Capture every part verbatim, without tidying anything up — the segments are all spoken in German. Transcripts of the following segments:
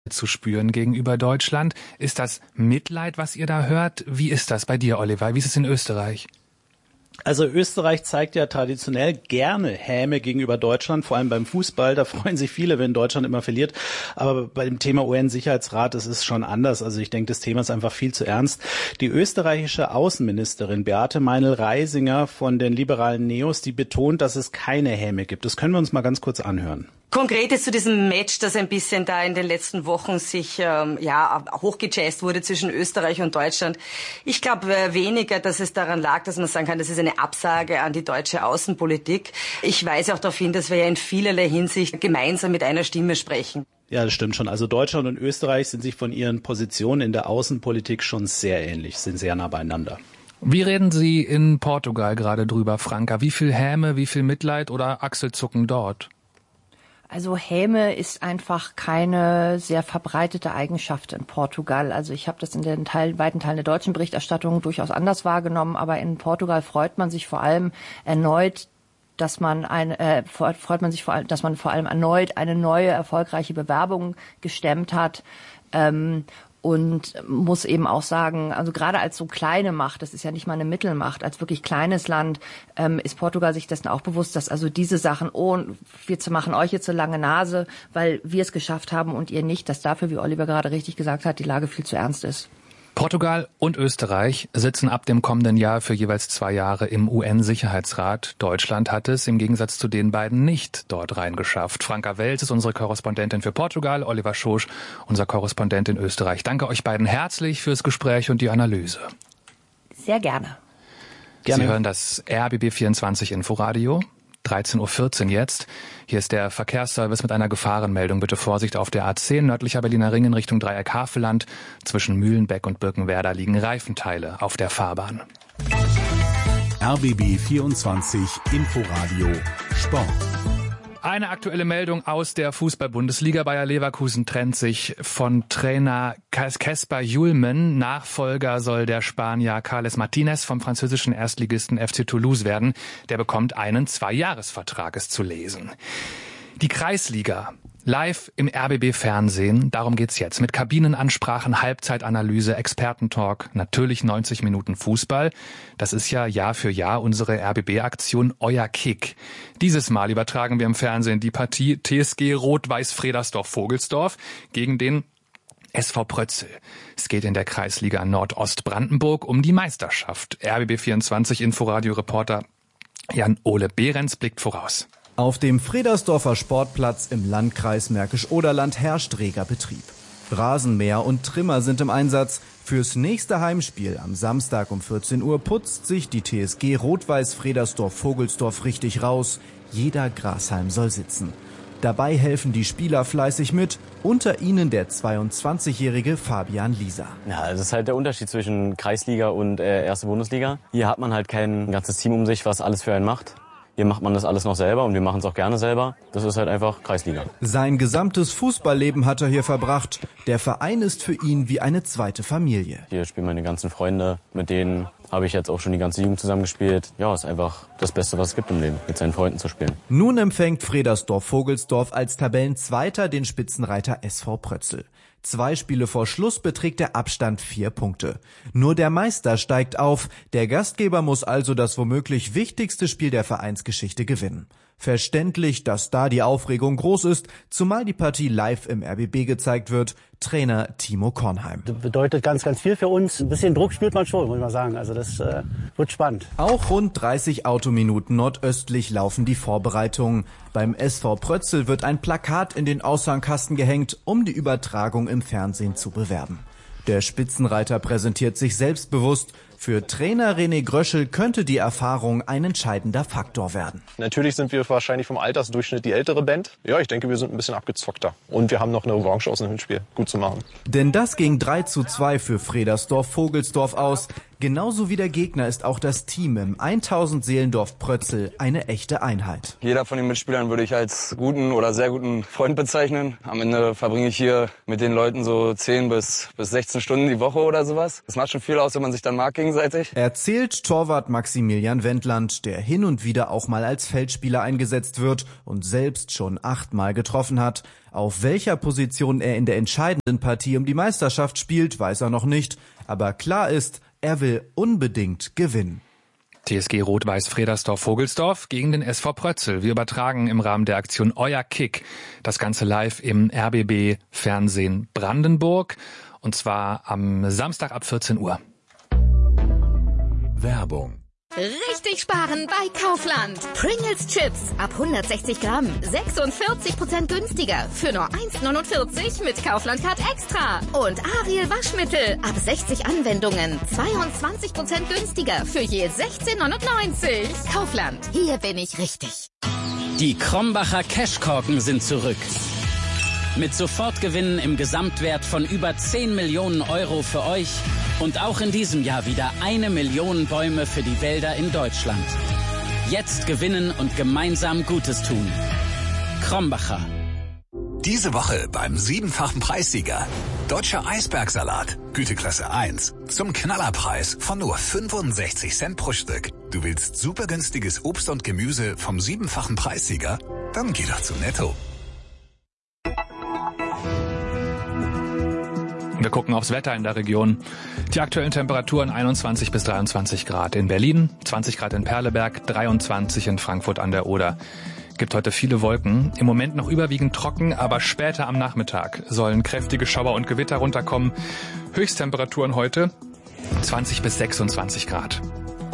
zu spüren gegenüber Deutschland. Ist das Mitleid, was ihr da hört? Wie ist das bei dir, Oliver? Wie ist es in Österreich? Also Österreich zeigt ja traditionell gerne Häme gegenüber Deutschland, vor allem beim Fußball. Da freuen sich viele, wenn Deutschland immer verliert. Aber bei dem Thema U N-Sicherheitsrat, das ist schon anders. Also ich denke, das Thema ist einfach viel zu ernst. Die österreichische Außenministerin Beate Meinl-Reisinger von den liberalen Neos, die betont, dass es keine Häme gibt. Das können wir uns mal ganz kurz anhören. Konkretes zu diesem Match, das ein bisschen da in den letzten Wochen sich ähm, ja hochgejazzt wurde zwischen Österreich und Deutschland. Ich glaube äh, weniger, dass es daran lag, dass man sagen kann, das ist eine Absage an die deutsche Außenpolitik. Ich weise auch darauf hin, dass wir ja in vielerlei Hinsicht gemeinsam mit einer Stimme sprechen. Ja, das stimmt schon. Also Deutschland und Österreich sind sich von ihren Positionen in der Außenpolitik schon sehr ähnlich, sind sehr nah beieinander. Wie reden Sie in Portugal gerade drüber, Franka? Wie viel Häme, wie viel Mitleid oder Achselzucken dort? Also Häme ist einfach keine sehr verbreitete Eigenschaft in Portugal. Also ich habe das in den Teil, weiten Teilen der deutschen Berichterstattung durchaus anders wahrgenommen, aber in Portugal freut man sich vor allem erneut, dass man ein, äh, freut man sich vor allem, dass man vor allem erneut eine neue erfolgreiche Bewerbung gestemmt hat. Ähm, Und muss eben auch sagen, also gerade als so kleine Macht, das ist ja nicht mal eine Mittelmacht, als wirklich kleines Land, ähm, ist Portugal sich dessen auch bewusst, dass also diese Sachen, oh, wir machen euch jetzt so lange Nase, weil wir es geschafft haben und ihr nicht, dass dafür, wie Oliver gerade richtig gesagt hat, die Lage viel zu ernst ist. Portugal und Österreich sitzen ab dem kommenden Jahr für jeweils zwei Jahre im U N-Sicherheitsrat. Deutschland hat es im Gegensatz zu den beiden nicht dort reingeschafft. Franka Welz ist unsere Korrespondentin für Portugal, Oliver Schosch, unser Korrespondent in Österreich. Danke euch beiden herzlich fürs Gespräch und die Analyse. Sehr gerne. gerne. Sie hören das R B B vierundzwanzig Inforadio. dreizehn Uhr vierzehn jetzt. Hier ist der Verkehrsservice mit einer Gefahrenmeldung. Bitte Vorsicht auf der A zehn, nördlicher Berliner Ring in Richtung Dreieck-Havelland. Zwischen Mühlenbeck und Birkenwerder liegen Reifenteile auf der Fahrbahn. R B B vierundzwanzig Inforadio Sport. Eine aktuelle Meldung aus der Fußball-Bundesliga. Bayer Leverkusen trennt sich von Trainer Kasper Julmen. Nachfolger soll der Spanier Carles Martinez vom französischen Erstligisten F C Toulouse werden. Der bekommt einen Zweijahresvertrag, ist zu lesen. Die Kreisliga. Live im R B B-Fernsehen, darum geht's jetzt. Mit Kabinenansprachen, Halbzeitanalyse, Expertentalk, natürlich neunzig Minuten Fußball. Das ist ja Jahr für Jahr unsere R B B-Aktion Euer Kick. Dieses Mal übertragen wir im Fernsehen die Partie T S G Rot-Weiß-Fredersdorf-Vogelsdorf gegen den S V Prötzel. Es geht in der Kreisliga Nordostbrandenburg um die Meisterschaft. R B B vierundzwanzig Inforadio-Reporter Jan-Ole Behrens blickt voraus. Auf dem Fredersdorfer Sportplatz im Landkreis Märkisch-Oderland herrscht reger Betrieb. Rasenmäher und Trimmer sind im Einsatz. Fürs nächste Heimspiel am Samstag um vierzehn Uhr putzt sich die T S G Rot-Weiß-Fredersdorf-Vogelsdorf richtig raus. Jeder Grashalm soll sitzen. Dabei helfen die Spieler fleißig mit, unter ihnen der zweiundzwanzigjährige Fabian Lieser. Ja, das ist halt der Unterschied zwischen Kreisliga und äh, erste Bundesliga. Hier hat man halt kein ganzes Team um sich, was alles für einen macht. Hier macht man das alles noch selber und wir machen es auch gerne selber. Das ist halt einfach Kreisliga. Sein gesamtes Fußballleben hat er hier verbracht. Der Verein ist für ihn wie eine zweite Familie. Hier spielen meine ganzen Freunde, mit denen habe ich jetzt auch schon die ganze Jugend zusammengespielt. Ja, ist einfach das Beste, was es gibt im Leben, mit seinen Freunden zu spielen. Nun empfängt Fredersdorf-Vogelsdorf als Tabellenzweiter den Spitzenreiter S V Prötzel. Zwei Spiele vor Schluss beträgt der Abstand vier Punkte. Nur der Meister steigt auf. Der Gastgeber muss also das womöglich wichtigste Spiel der Vereinsgeschichte gewinnen. Verständlich, dass da die Aufregung groß ist, zumal die Partie live im R B B gezeigt wird. Trainer Timo Kornheim. Das bedeutet ganz, ganz viel für uns. Ein bisschen Druck spürt man schon, muss ich mal sagen. Also das äh, wird spannend. Auch rund dreißig Autominuten nordöstlich laufen die Vorbereitungen. Beim S V Prötzel wird ein Plakat in den Aushangkasten gehängt, um die Übertragung im Fernsehen zu bewerben. Der Spitzenreiter präsentiert sich selbstbewusst. Für Trainer René Gröschel könnte die Erfahrung ein entscheidender Faktor werden. Natürlich sind wir wahrscheinlich vom Altersdurchschnitt die ältere Band. Ja, ich denke, wir sind ein bisschen abgezockter. Und wir haben noch eine Revanche aus dem Hinspiel gut zu machen. Denn das ging drei zu zwei für Fredersdorf-Vogelsdorf aus. Genauso wie der Gegner ist auch das Team im tausend Seelendorf Prötzel eine echte Einheit. Jeder von den Mitspielern würde ich als guten oder sehr guten Freund bezeichnen. Am Ende verbringe ich hier mit den Leuten so zehn bis sechzehn Stunden die Woche oder sowas. Es macht schon viel aus, wenn man sich dann mag gegenseitig. gegenseitig. Erzählt Torwart Maximilian Wendland, der hin und wieder auch mal als Feldspieler eingesetzt wird und selbst schon achtmal getroffen hat. Auf welcher Position er in der entscheidenden Partie um die Meisterschaft spielt, weiß er noch nicht. Aber klar ist, er will unbedingt gewinnen. T S G Rot-Weiß Fredersdorf-Vogelsdorf gegen den S V Prötzel. Wir übertragen im Rahmen der Aktion Euer Kick das Ganze live im R B B Fernsehen Brandenburg. Und zwar am Samstag ab vierzehn Uhr. Werbung. Richtig sparen bei Kaufland. Pringles Chips ab hundertsechzig Gramm. sechsundvierzig Prozent günstiger. Für nur eins neunundvierzig mit Kaufland Card Extra. Und Ariel Waschmittel ab sechzig Anwendungen. zweiundzwanzig Prozent günstiger. Für je sechzehn neunundneunzig. Kaufland. Hier bin ich richtig. Die Krombacher Cashkorken sind zurück. Mit Sofortgewinnen im Gesamtwert von über zehn Millionen Euro für euch. Und auch in diesem Jahr wieder eine Million Bäume für die Wälder in Deutschland. Jetzt gewinnen und gemeinsam Gutes tun. Krombacher. Diese Woche beim siebenfachen Preissieger. Deutscher Eisbergsalat, Güteklasse eins. Zum Knallerpreis von nur fünfundsechzig Cent pro Stück. Du willst super günstiges Obst und Gemüse vom siebenfachen Preissieger? Dann geh doch zu Netto. Wir gucken aufs Wetter in der Region. Die aktuellen Temperaturen einundzwanzig bis dreiundzwanzig Grad in Berlin, zwanzig Grad in Perleberg, dreiundzwanzig in Frankfurt an der Oder. Gibt heute viele Wolken. Im Moment noch überwiegend trocken, aber später am Nachmittag sollen kräftige Schauer und Gewitter runterkommen. Höchsttemperaturen heute zwanzig bis sechsundzwanzig Grad.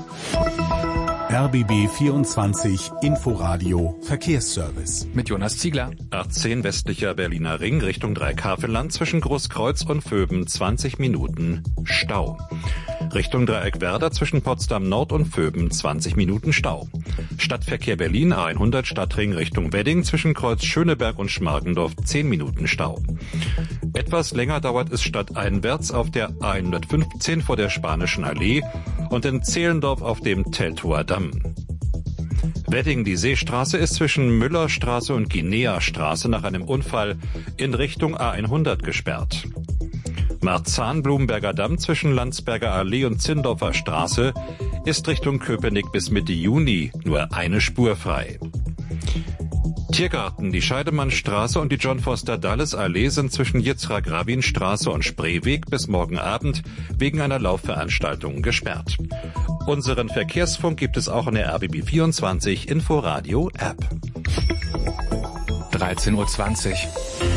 R B B vierundzwanzig Inforadio Verkehrsservice. Mit Jonas Ziegler. A zehn westlicher Berliner Ring Richtung Dreieckhavelland zwischen Großkreuz und Vöben zwanzig Minuten Stau. Richtung Dreieck Werder zwischen Potsdam Nord und Vöben zwanzig Minuten Stau. Stadtverkehr Berlin A hundert Stadtring Richtung Wedding zwischen Kreuz Schöneberg und Schmargendorf zehn Minuten Stau. Etwas länger dauert es stadteinwärts auf der A hundertfünfzehn vor der Spanischen Allee und in Zehlendorf auf dem Teltower Damm. Wedding, die Seestraße, ist zwischen Müllerstraße und Guinea-Straße nach einem Unfall in Richtung A hundert gesperrt. Marzahn-Blumenberger Damm zwischen Landsberger Allee und Zindorfer Straße ist Richtung Köpenick bis Mitte Juni nur eine Spur frei. Tiergarten, die Scheidemannstraße und die John Foster Dulles Allee sind zwischen Yitzhak-Rabin-Straße und Spreeweg bis morgen Abend wegen einer Laufveranstaltung gesperrt. Unseren Verkehrsfunk gibt es auch in der R B B vierundzwanzig Inforadio App. dreizehn Uhr zwanzig.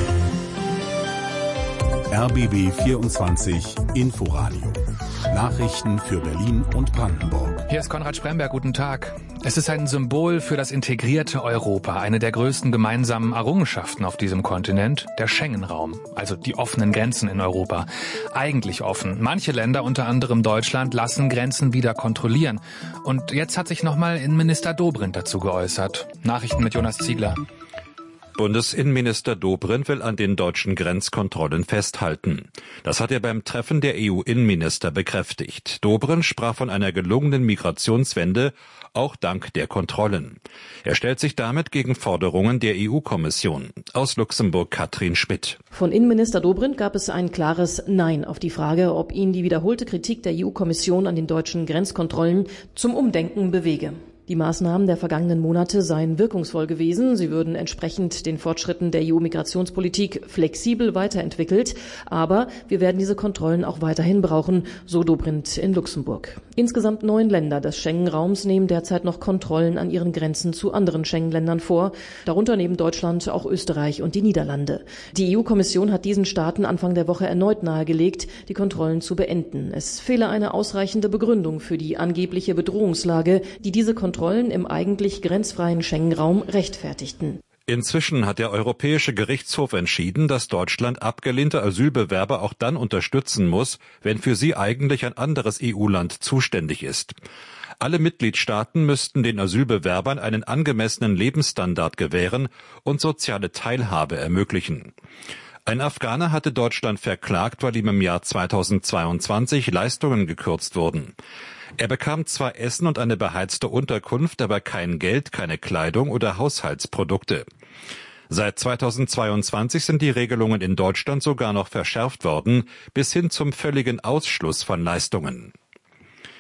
R B B vierundzwanzig Inforadio. Nachrichten für Berlin und Brandenburg. Hier ist Konrad Spremberg, guten Tag. Es ist ein Symbol für das integrierte Europa, eine der größten gemeinsamen Errungenschaften auf diesem Kontinent, der Schengen-Raum, also die offenen Grenzen in Europa. Eigentlich offen. Manche Länder, unter anderem Deutschland, lassen Grenzen wieder kontrollieren. Und jetzt hat sich nochmal Innenminister Dobrindt dazu geäußert. Nachrichten mit Jonas Ziegler. Bundesinnenminister Dobrindt will an den deutschen Grenzkontrollen festhalten. Das hat er beim Treffen der E U-Innenminister bekräftigt. Dobrindt sprach von einer gelungenen Migrationswende, auch dank der Kontrollen. Er stellt sich damit gegen Forderungen der E U-Kommission. Aus Luxemburg Katrin Schmidt. Von Innenminister Dobrindt gab es ein klares Nein auf die Frage, ob ihn die wiederholte Kritik der E U-Kommission an den deutschen Grenzkontrollen zum Umdenken bewege. Die Maßnahmen der vergangenen Monate seien wirkungsvoll gewesen. Sie würden entsprechend den Fortschritten der E U-Migrationspolitik flexibel weiterentwickelt. Aber wir werden diese Kontrollen auch weiterhin brauchen, so Dobrindt in Luxemburg. Insgesamt neun Länder des Schengen-Raums nehmen derzeit noch Kontrollen an ihren Grenzen zu anderen Schengen-Ländern vor. Darunter neben Deutschland auch Österreich und die Niederlande. Die E U-Kommission hat diesen Staaten Anfang der Woche erneut nahegelegt, die Kontrollen zu beenden. Es fehle eine ausreichende Begründung für die angebliche Bedrohungslage, die diese Kontrollen im eigentlich grenzfreien Schengen-Raum rechtfertigten. Inzwischen hat der Europäische Gerichtshof entschieden, dass Deutschland abgelehnte Asylbewerber auch dann unterstützen muss, wenn für sie eigentlich ein anderes E U-Land zuständig ist. Alle Mitgliedstaaten müssten den Asylbewerbern einen angemessenen Lebensstandard gewähren und soziale Teilhabe ermöglichen. Ein Afghaner hatte Deutschland verklagt, weil ihm im Jahr zweitausendzweiundzwanzig Leistungen gekürzt wurden. Er bekam zwar Essen und eine beheizte Unterkunft, aber kein Geld, keine Kleidung oder Haushaltsprodukte. Seit zweitausendzweiundzwanzig sind die Regelungen in Deutschland sogar noch verschärft worden, bis hin zum völligen Ausschluss von Leistungen.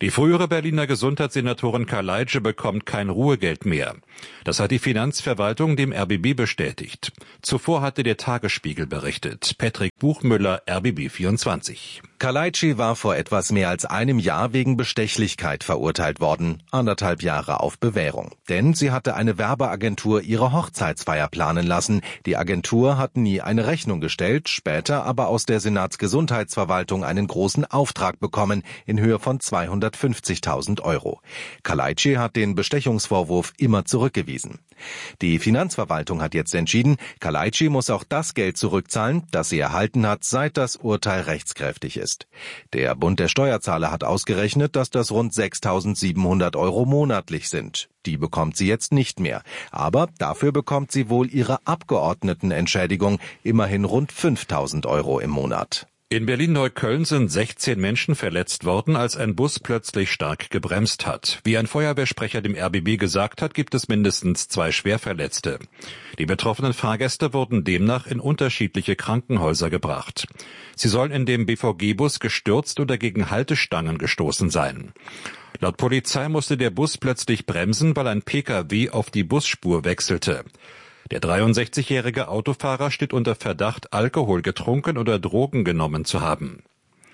Die frühere Berliner Gesundheitssenatorin Kaleitsche bekommt kein Ruhegeld mehr. Das hat die Finanzverwaltung dem R B B bestätigt. Zuvor hatte der Tagesspiegel berichtet. Patrick Buchmüller, R B B vierundzwanzig. Kaleitschi war vor etwas mehr als einem Jahr wegen Bestechlichkeit verurteilt worden, anderthalb Jahre auf Bewährung. Denn sie hatte eine Werbeagentur ihre Hochzeitsfeier planen lassen. Die Agentur hat nie eine Rechnung gestellt, später aber aus der Senatsgesundheitsverwaltung einen großen Auftrag bekommen in Höhe von zweihundertfünfzigtausend Euro. Kaleitschi hat den Bestechungsvorwurf immer zurückgewiesen. Die Finanzverwaltung hat jetzt entschieden, Kaleitschi muss auch das Geld zurückzahlen, das sie erhalten hat, seit das Urteil rechtskräftig ist. Der Bund der Steuerzahler hat ausgerechnet, dass das rund sechstausendsiebenhundert Euro monatlich sind. Die bekommt sie jetzt nicht mehr. Aber dafür bekommt sie wohl ihre Abgeordnetenentschädigung, immerhin rund fünftausend Euro im Monat. In Berlin-Neukölln sind sechzehn Menschen verletzt worden, als ein Bus plötzlich stark gebremst hat. Wie ein Feuerwehrsprecher dem R B B gesagt hat, gibt es mindestens zwei Schwerverletzte. Die betroffenen Fahrgäste wurden demnach in unterschiedliche Krankenhäuser gebracht. Sie sollen in dem B V G-Bus gestürzt oder gegen Haltestangen gestoßen sein. Laut Polizei musste der Bus plötzlich bremsen, weil ein P K W auf die Busspur wechselte. Der dreiundsechzigjährige Autofahrer steht unter Verdacht, Alkohol getrunken oder Drogen genommen zu haben.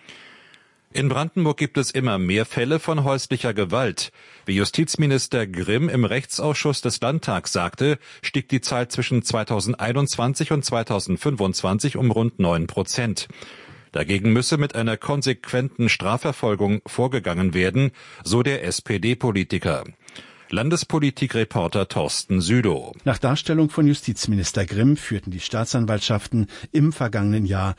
In Brandenburg gibt es immer mehr Fälle von häuslicher Gewalt. Wie Justizminister Grimm im Rechtsausschuss des Landtags sagte, stieg die Zahl zwischen zweitausendeinundzwanzig und zweitausendfünfundzwanzig um rund neun Prozent. Dagegen müsse mit einer konsequenten Strafverfolgung vorgegangen werden, so der S P D-Politiker. Landespolitikreporter Thorsten Südow. Nach Darstellung von Justizminister Grimm führten die Staatsanwaltschaften im vergangenen Jahr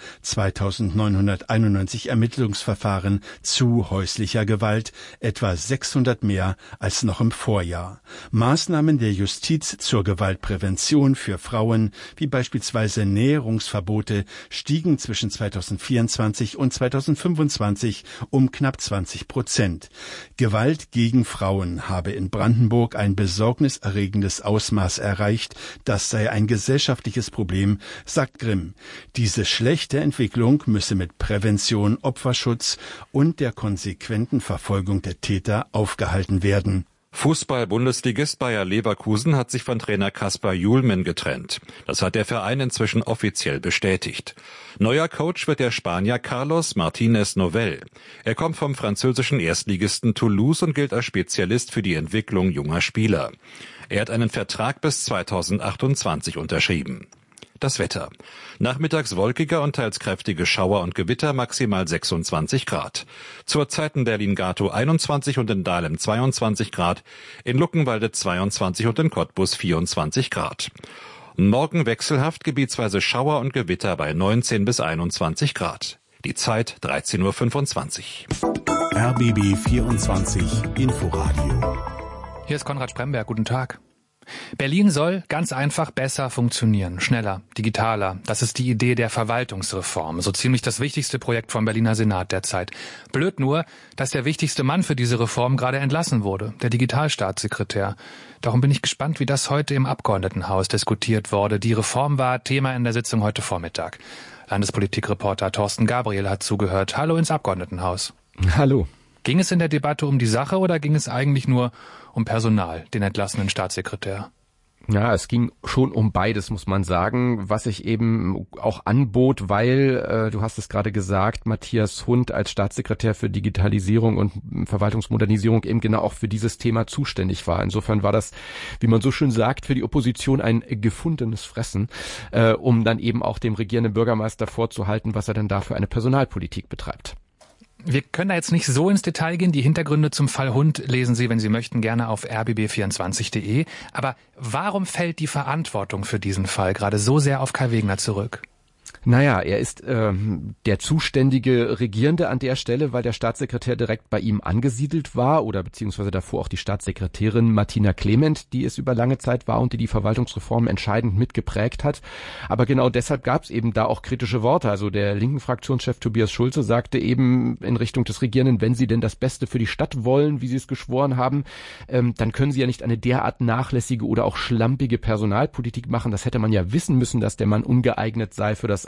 zweitausendneunhunderteinundneunzig Ermittlungsverfahren zu häuslicher Gewalt, etwa sechshundert mehr als noch im Vorjahr. Maßnahmen der Justiz zur Gewaltprävention für Frauen, wie beispielsweise Näherungsverbote, stiegen zwischen zweitausendvierundzwanzig und zweitausendfünfundzwanzig um knapp zwanzig Prozent. Gewalt gegen Frauen habe in Brandenburg ein besorgniserregendes Ausmaß erreicht. Das sei ein gesellschaftliches Problem, sagt Grimm. Diese schlechte Entwicklung müsse mit Prävention, Opferschutz und der konsequenten Verfolgung der Täter aufgehalten werden. Fußball-Bundesligist Bayer Leverkusen hat sich von Trainer Kaspar Julmen getrennt. Das hat der Verein inzwischen offiziell bestätigt. Neuer Coach wird der Spanier Carlos Martínez Novell. Er kommt vom französischen Erstligisten Toulouse und gilt als Spezialist für die Entwicklung junger Spieler. Er hat einen Vertrag bis zweitausendachtundzwanzig unterschrieben. Das Wetter. Nachmittags wolkiger und teils kräftige Schauer und Gewitter, maximal sechsundzwanzig Grad. Zurzeit in Berlin-Gatow einundzwanzig und in Dahlem zweiundzwanzig Grad, in Luckenwalde zweiundzwanzig und in Cottbus vierundzwanzig Grad. Morgen wechselhaft, gebietsweise Schauer und Gewitter bei neunzehn bis einundzwanzig Grad. Die Zeit dreizehn Uhr fünfundzwanzig. R B B vierundzwanzig Inforadio. Hier ist Konrad Spremberg. Guten Tag. Berlin soll ganz einfach besser funktionieren, schneller, digitaler. Das ist die Idee der Verwaltungsreform, so ziemlich das wichtigste Projekt vom Berliner Senat derzeit. Blöd nur, dass der wichtigste Mann für diese Reform gerade entlassen wurde, der Digitalstaatssekretär. Darum bin ich gespannt, wie das heute im Abgeordnetenhaus diskutiert wurde. Die Reform war Thema in der Sitzung heute Vormittag. Landespolitikreporter Thorsten Gabriel hat zugehört. Hallo ins Abgeordnetenhaus. Hallo. Ging es in der Debatte um die Sache oder ging es eigentlich nur um Personal, den entlassenen Staatssekretär? Ja, es ging schon um beides, muss man sagen, was sich eben auch anbot, weil, äh, du hast es gerade gesagt, Matthias Hund als Staatssekretär für Digitalisierung und Verwaltungsmodernisierung eben genau auch für dieses Thema zuständig war. Insofern war das, wie man so schön sagt, für die Opposition ein gefundenes Fressen, äh, um dann eben auch dem regierenden Bürgermeister vorzuhalten, was er denn da für eine Personalpolitik betreibt. Wir können da jetzt nicht so ins Detail gehen. Die Hintergründe zum Fall Hund lesen Sie, wenn Sie möchten, gerne auf r b b vierundzwanzig punkt de. Aber warum fällt die Verantwortung für diesen Fall gerade so sehr auf Kai Wegner zurück? Naja, er ist ähm, der zuständige Regierende an der Stelle, weil der Staatssekretär direkt bei ihm angesiedelt war oder beziehungsweise davor auch die Staatssekretärin Martina Clement, die es über lange Zeit war und die die Verwaltungsreform entscheidend mitgeprägt hat. Aber genau deshalb gab es eben da auch kritische Worte. Also der linken Fraktionschef Tobias Schulze sagte eben in Richtung des Regierenden, wenn sie denn das Beste für die Stadt wollen, wie sie es geschworen haben, ähm, dann können sie ja nicht eine derart nachlässige oder auch schlampige Personalpolitik machen. Das hätte man ja wissen müssen, dass der Mann ungeeignet sei für das Amt.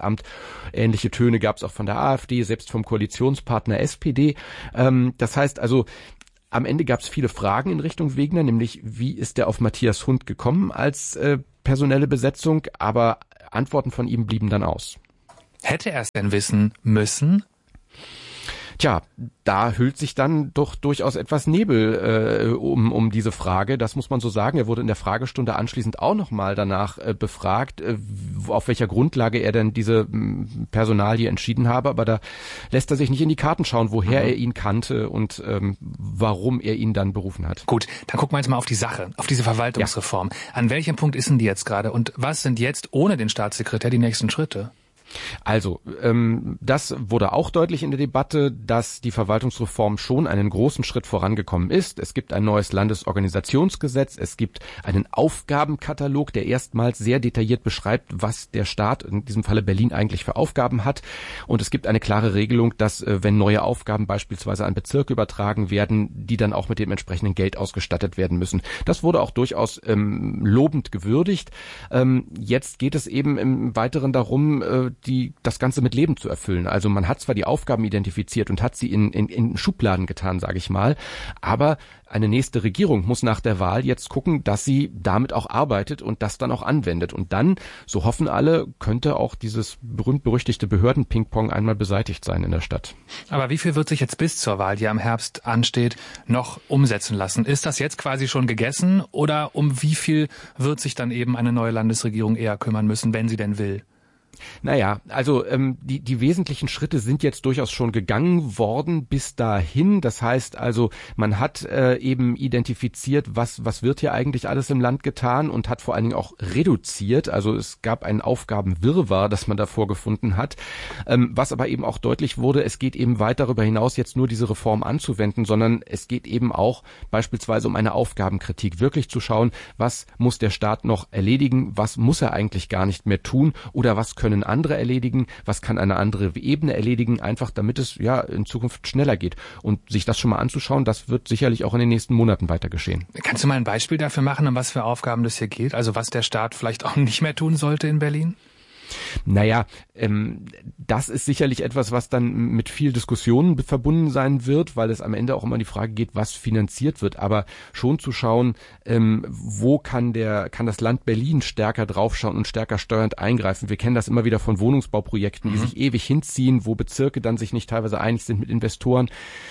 Kanzleramt. Ähnliche Töne gab es auch von der AfD, selbst vom Koalitionspartner S P D. Ähm, das heißt also, am Ende gab es viele Fragen in Richtung Wegner, nämlich wie ist der auf Matthias Hund gekommen als äh, personelle Besetzung, aber Antworten von ihm blieben dann aus. Hätte er es denn wissen müssen? Tja, da hüllt sich dann doch durchaus etwas Nebel äh, um um diese Frage. Das muss man so sagen. Er wurde in der Fragestunde anschließend auch nochmal danach äh, befragt, äh, auf welcher Grundlage er denn diese m, Personalie entschieden habe. Aber da lässt er sich nicht in die Karten schauen, woher mhm. er ihn kannte und ähm, warum er ihn dann berufen hat. Gut, dann gucken wir jetzt mal auf die Sache, auf diese Verwaltungsreform. Ja. An welchem Punkt ist denn die jetzt gerade? Und was sind jetzt ohne den Staatssekretär die nächsten Schritte? Also, ähm, das wurde auch deutlich in der Debatte, dass die Verwaltungsreform schon einen großen Schritt vorangekommen ist. Es gibt ein neues Landesorganisationsgesetz, es gibt einen Aufgabenkatalog, der erstmals sehr detailliert beschreibt, was der Staat, in diesem Falle Berlin, eigentlich für Aufgaben hat. Und es gibt eine klare Regelung, dass, äh, wenn neue Aufgaben beispielsweise an Bezirke übertragen werden, die dann auch mit dem entsprechenden Geld ausgestattet werden müssen. Das wurde auch durchaus ähm, lobend gewürdigt. Ähm, jetzt geht es eben im Weiteren darum, äh, die das Ganze mit Leben zu erfüllen. Also man hat zwar die Aufgaben identifiziert und hat sie in, in, in Schubladen getan, sage ich mal, aber eine nächste Regierung muss nach der Wahl jetzt gucken, dass sie damit auch arbeitet und das dann auch anwendet. Und dann, so hoffen alle, könnte auch dieses berühmt-berüchtigte Behörden-Ping-Pong einmal beseitigt sein in der Stadt. Aber wie viel wird sich jetzt bis zur Wahl, die am Herbst ansteht, noch umsetzen lassen? Ist das jetzt quasi schon gegessen oder um wie viel wird sich dann eben eine neue Landesregierung eher kümmern müssen, wenn sie denn will? Naja, also ähm, die, die wesentlichen Schritte sind jetzt durchaus schon gegangen worden bis dahin. Das heißt also, man hat äh, eben identifiziert, was, was wird hier eigentlich alles im Land getan und hat vor allen Dingen auch reduziert. Also es gab einen Aufgabenwirrwarr, das man da vorgefunden hat. Ähm, was aber eben auch deutlich wurde, es geht eben weit darüber hinaus, jetzt nur diese Reform anzuwenden, sondern es geht eben auch beispielsweise um eine Aufgabenkritik. Wirklich zu schauen, was muss der Staat noch erledigen, was muss er eigentlich gar nicht mehr tun oder was können andere erledigen, was kann eine andere Ebene erledigen, einfach damit es ja in Zukunft schneller geht. Und sich das schon mal anzuschauen, das wird sicherlich auch in den nächsten Monaten weiter geschehen. Kannst du mal ein Beispiel dafür machen, um was für Aufgaben das hier geht? Also was der Staat vielleicht auch nicht mehr tun sollte in Berlin? Naja, ähm, das ist sicherlich etwas, was dann mit viel Diskussionen verbunden sein wird, weil es am Ende auch immer die Frage geht, was finanziert wird. Aber schon zu schauen, ähm, wo kann der, kann das Land Berlin stärker draufschauen und stärker steuernd eingreifen. Wir kennen das immer wieder von Wohnungsbauprojekten, die mhm. sich ewig hinziehen, wo Bezirke dann sich nicht teilweise einig sind mit Investoren.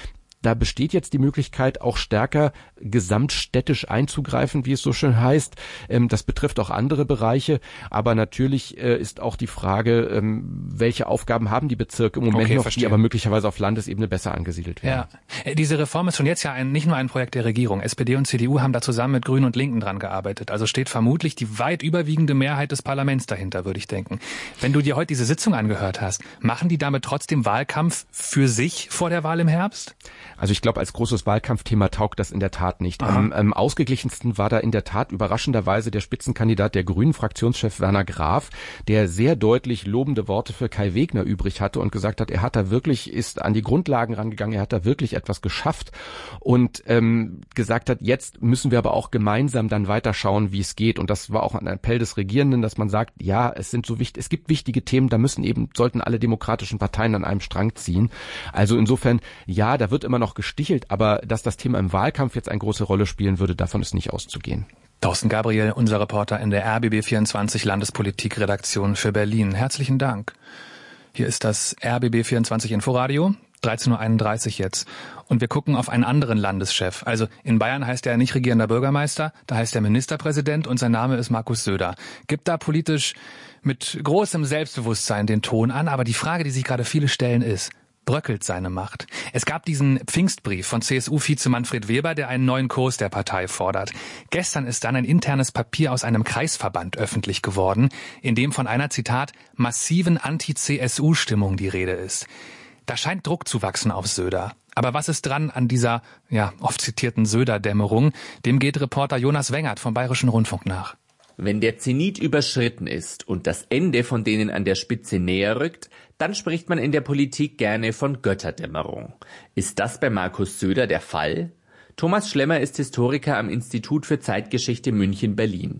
Da besteht jetzt die Möglichkeit, auch stärker gesamtstädtisch einzugreifen, wie es so schön heißt. Das betrifft auch andere Bereiche. Aber natürlich ist auch die Frage, welche Aufgaben haben die Bezirke im Moment okay, noch, verstehe. die aber möglicherweise auf Landesebene besser angesiedelt werden. Ja. Diese Reform ist schon jetzt ja ein, nicht nur ein Projekt der Regierung. S P D und C D U haben da zusammen mit Grünen und Linken dran gearbeitet. Also steht vermutlich die weit überwiegende Mehrheit des Parlaments dahinter, würde ich denken. Wenn du dir heute diese Sitzung angehört hast, machen die damit trotzdem Wahlkampf für sich vor der Wahl im Herbst? Also ich glaube, als großes Wahlkampfthema taugt das in der Tat nicht. Am, am ausgeglichensten war da in der Tat überraschenderweise der Spitzenkandidat der Grünen, Fraktionschef Werner Graf, der sehr deutlich lobende Worte für Kai Wegner übrig hatte und gesagt hat, er hat da wirklich, ist an die Grundlagen rangegangen, er hat da wirklich etwas geschafft und ähm, gesagt hat, jetzt müssen wir aber auch gemeinsam dann weiterschauen, wie es geht. Und das war auch ein Appell des Regierenden, dass man sagt, ja, es sind so wichtig, es gibt wichtige Themen, da müssen eben, sollten alle demokratischen Parteien an einem Strang ziehen. Also insofern, ja, da wird immer noch gestichelt, aber dass das Thema im Wahlkampf jetzt eine große Rolle spielen würde, davon ist nicht auszugehen. Thorsten Gabriel, unser Reporter in der R B B vierundzwanzig Landespolitik-Redaktion für Berlin. Herzlichen Dank. Hier ist das R B B vierundzwanzig Inforadio, dreizehn Uhr einunddreißig jetzt. Und wir gucken auf einen anderen Landeschef. Also in Bayern heißt er nicht regierender Bürgermeister, da heißt er Ministerpräsident und sein Name ist Markus Söder. Gibt da politisch mit großem Selbstbewusstsein den Ton an, aber die Frage, die sich gerade viele stellen, ist, bröckelt seine Macht. Es gab diesen Pfingstbrief von C S U-Vize Manfred Weber, der einen neuen Kurs der Partei fordert. Gestern ist dann ein internes Papier aus einem Kreisverband öffentlich geworden, in dem von einer, Zitat, massiven Anti-C S U-Stimmung die Rede ist. Da scheint Druck zu wachsen auf Söder. Aber was ist dran an dieser, ja, oft zitierten Söder-Dämmerung? Dem geht Reporter Jonas Wengert vom Bayerischen Rundfunk nach. Wenn der Zenit überschritten ist und das Ende von denen an der Spitze näher rückt, dann spricht man in der Politik gerne von Götterdämmerung. Ist das bei Markus Söder der Fall? Thomas Schlemmer ist Historiker am Institut für Zeitgeschichte München-Berlin.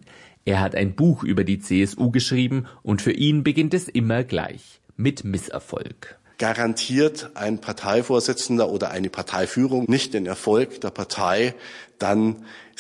Er hat ein Buch über die C S U geschrieben und für ihn beginnt es immer gleich, mit Misserfolg. Garantiert ein Parteivorsitzender oder eine Parteiführung nicht den Erfolg der Partei, dann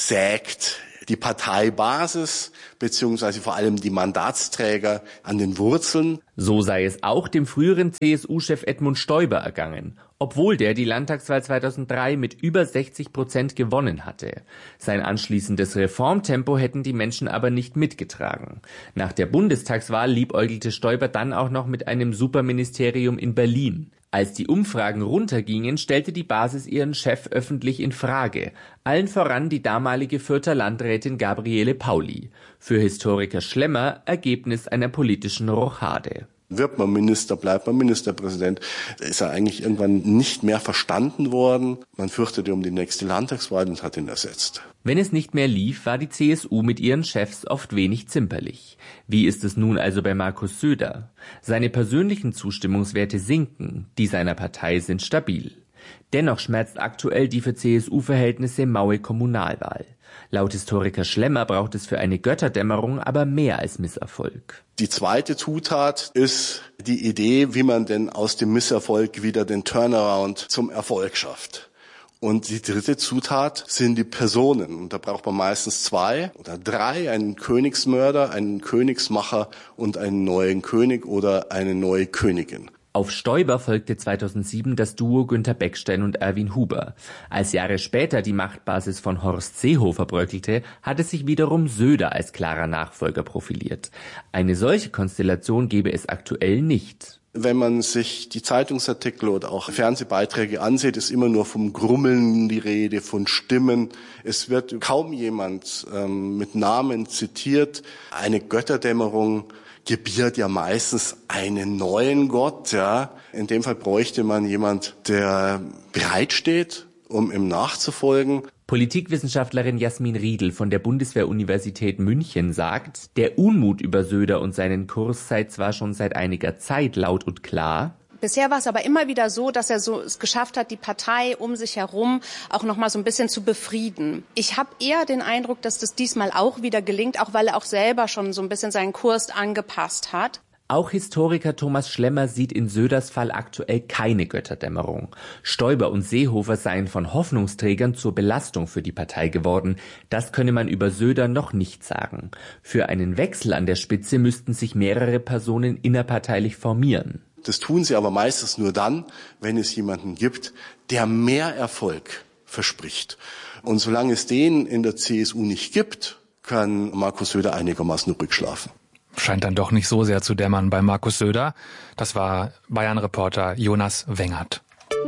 sägt die Parteibasis beziehungsweise vor allem die Mandatsträger an den Wurzeln. So sei es auch dem früheren C S U-Chef Edmund Stoiber ergangen, obwohl der die Landtagswahl zweitausenddrei mit über sechzig Prozent gewonnen hatte. Sein anschließendes Reformtempo hätten die Menschen aber nicht mitgetragen. Nach der Bundestagswahl liebäugelte Stoiber dann auch noch mit einem Superministerium in Berlin. Als die Umfragen runtergingen, stellte die Basis ihren Chef öffentlich in Frage. Allen voran die damalige Fürther Landrätin Gabriele Pauli. Für Historiker Schlemmer Ergebnis einer politischen Rochade. Wird man Minister, bleibt man Ministerpräsident, ist er eigentlich irgendwann nicht mehr verstanden worden. Man fürchtete um die nächste Landtagswahl und hat ihn ersetzt. Wenn es nicht mehr lief, war die C S U mit ihren Chefs oft wenig zimperlich. Wie ist es nun also bei Markus Söder? Seine persönlichen Zustimmungswerte sinken, die seiner Partei sind stabil. Dennoch schmerzt aktuell die für C S U-Verhältnisse maue Kommunalwahl. Laut Historiker Schlemmer braucht es für eine Götterdämmerung aber mehr als Misserfolg. Die zweite Zutat ist die Idee, wie man denn aus dem Misserfolg wieder den Turnaround zum Erfolg schafft. Und die dritte Zutat sind die Personen. Und da braucht man meistens zwei oder drei, einen Königsmörder, einen Königsmacher und einen neuen König oder eine neue Königin. Auf Stoiber folgte zweitausendsieben das Duo Günter Beckstein und Erwin Huber. Als Jahre später die Machtbasis von Horst Seehofer bröckelte, hatte sich wiederum Söder als klarer Nachfolger profiliert. Eine solche Konstellation gäbe es aktuell nicht. Wenn man sich die Zeitungsartikel oder auch Fernsehbeiträge ansieht, ist immer nur vom Grummeln die Rede, von Stimmen. Es wird kaum jemand ähm, mit Namen zitiert. Eine Götterdämmerung gebiert ja meistens einen neuen Gott, ja. In dem Fall bräuchte man jemand, der bereitsteht, um ihm nachzufolgen. Politikwissenschaftlerin Jasmin Riedl von der Bundeswehr-Universität München sagt, der Unmut über Söder und seinen Kurs sei zwar schon seit einiger Zeit laut und klar. Bisher war es aber immer wieder so, dass er so es geschafft hat, die Partei um sich herum auch noch mal so ein bisschen zu befrieden. Ich habe eher den Eindruck, dass das diesmal auch wieder gelingt, auch weil er auch selber schon so ein bisschen seinen Kurs angepasst hat. Auch Historiker Thomas Schlemmer sieht in Söders Fall aktuell keine Götterdämmerung. Stoiber und Seehofer seien von Hoffnungsträgern zur Belastung für die Partei geworden. Das könne man über Söder noch nicht sagen. Für einen Wechsel an der Spitze müssten sich mehrere Personen innerparteilich formieren. Das tun sie aber meistens nur dann, wenn es jemanden gibt, der mehr Erfolg verspricht. Und solange es den in der C S U nicht gibt, kann Markus Söder einigermaßen ruhig schlafen. Scheint dann doch nicht so sehr zu dämmern bei Markus Söder. Das war Bayern-Reporter Jonas Wengert.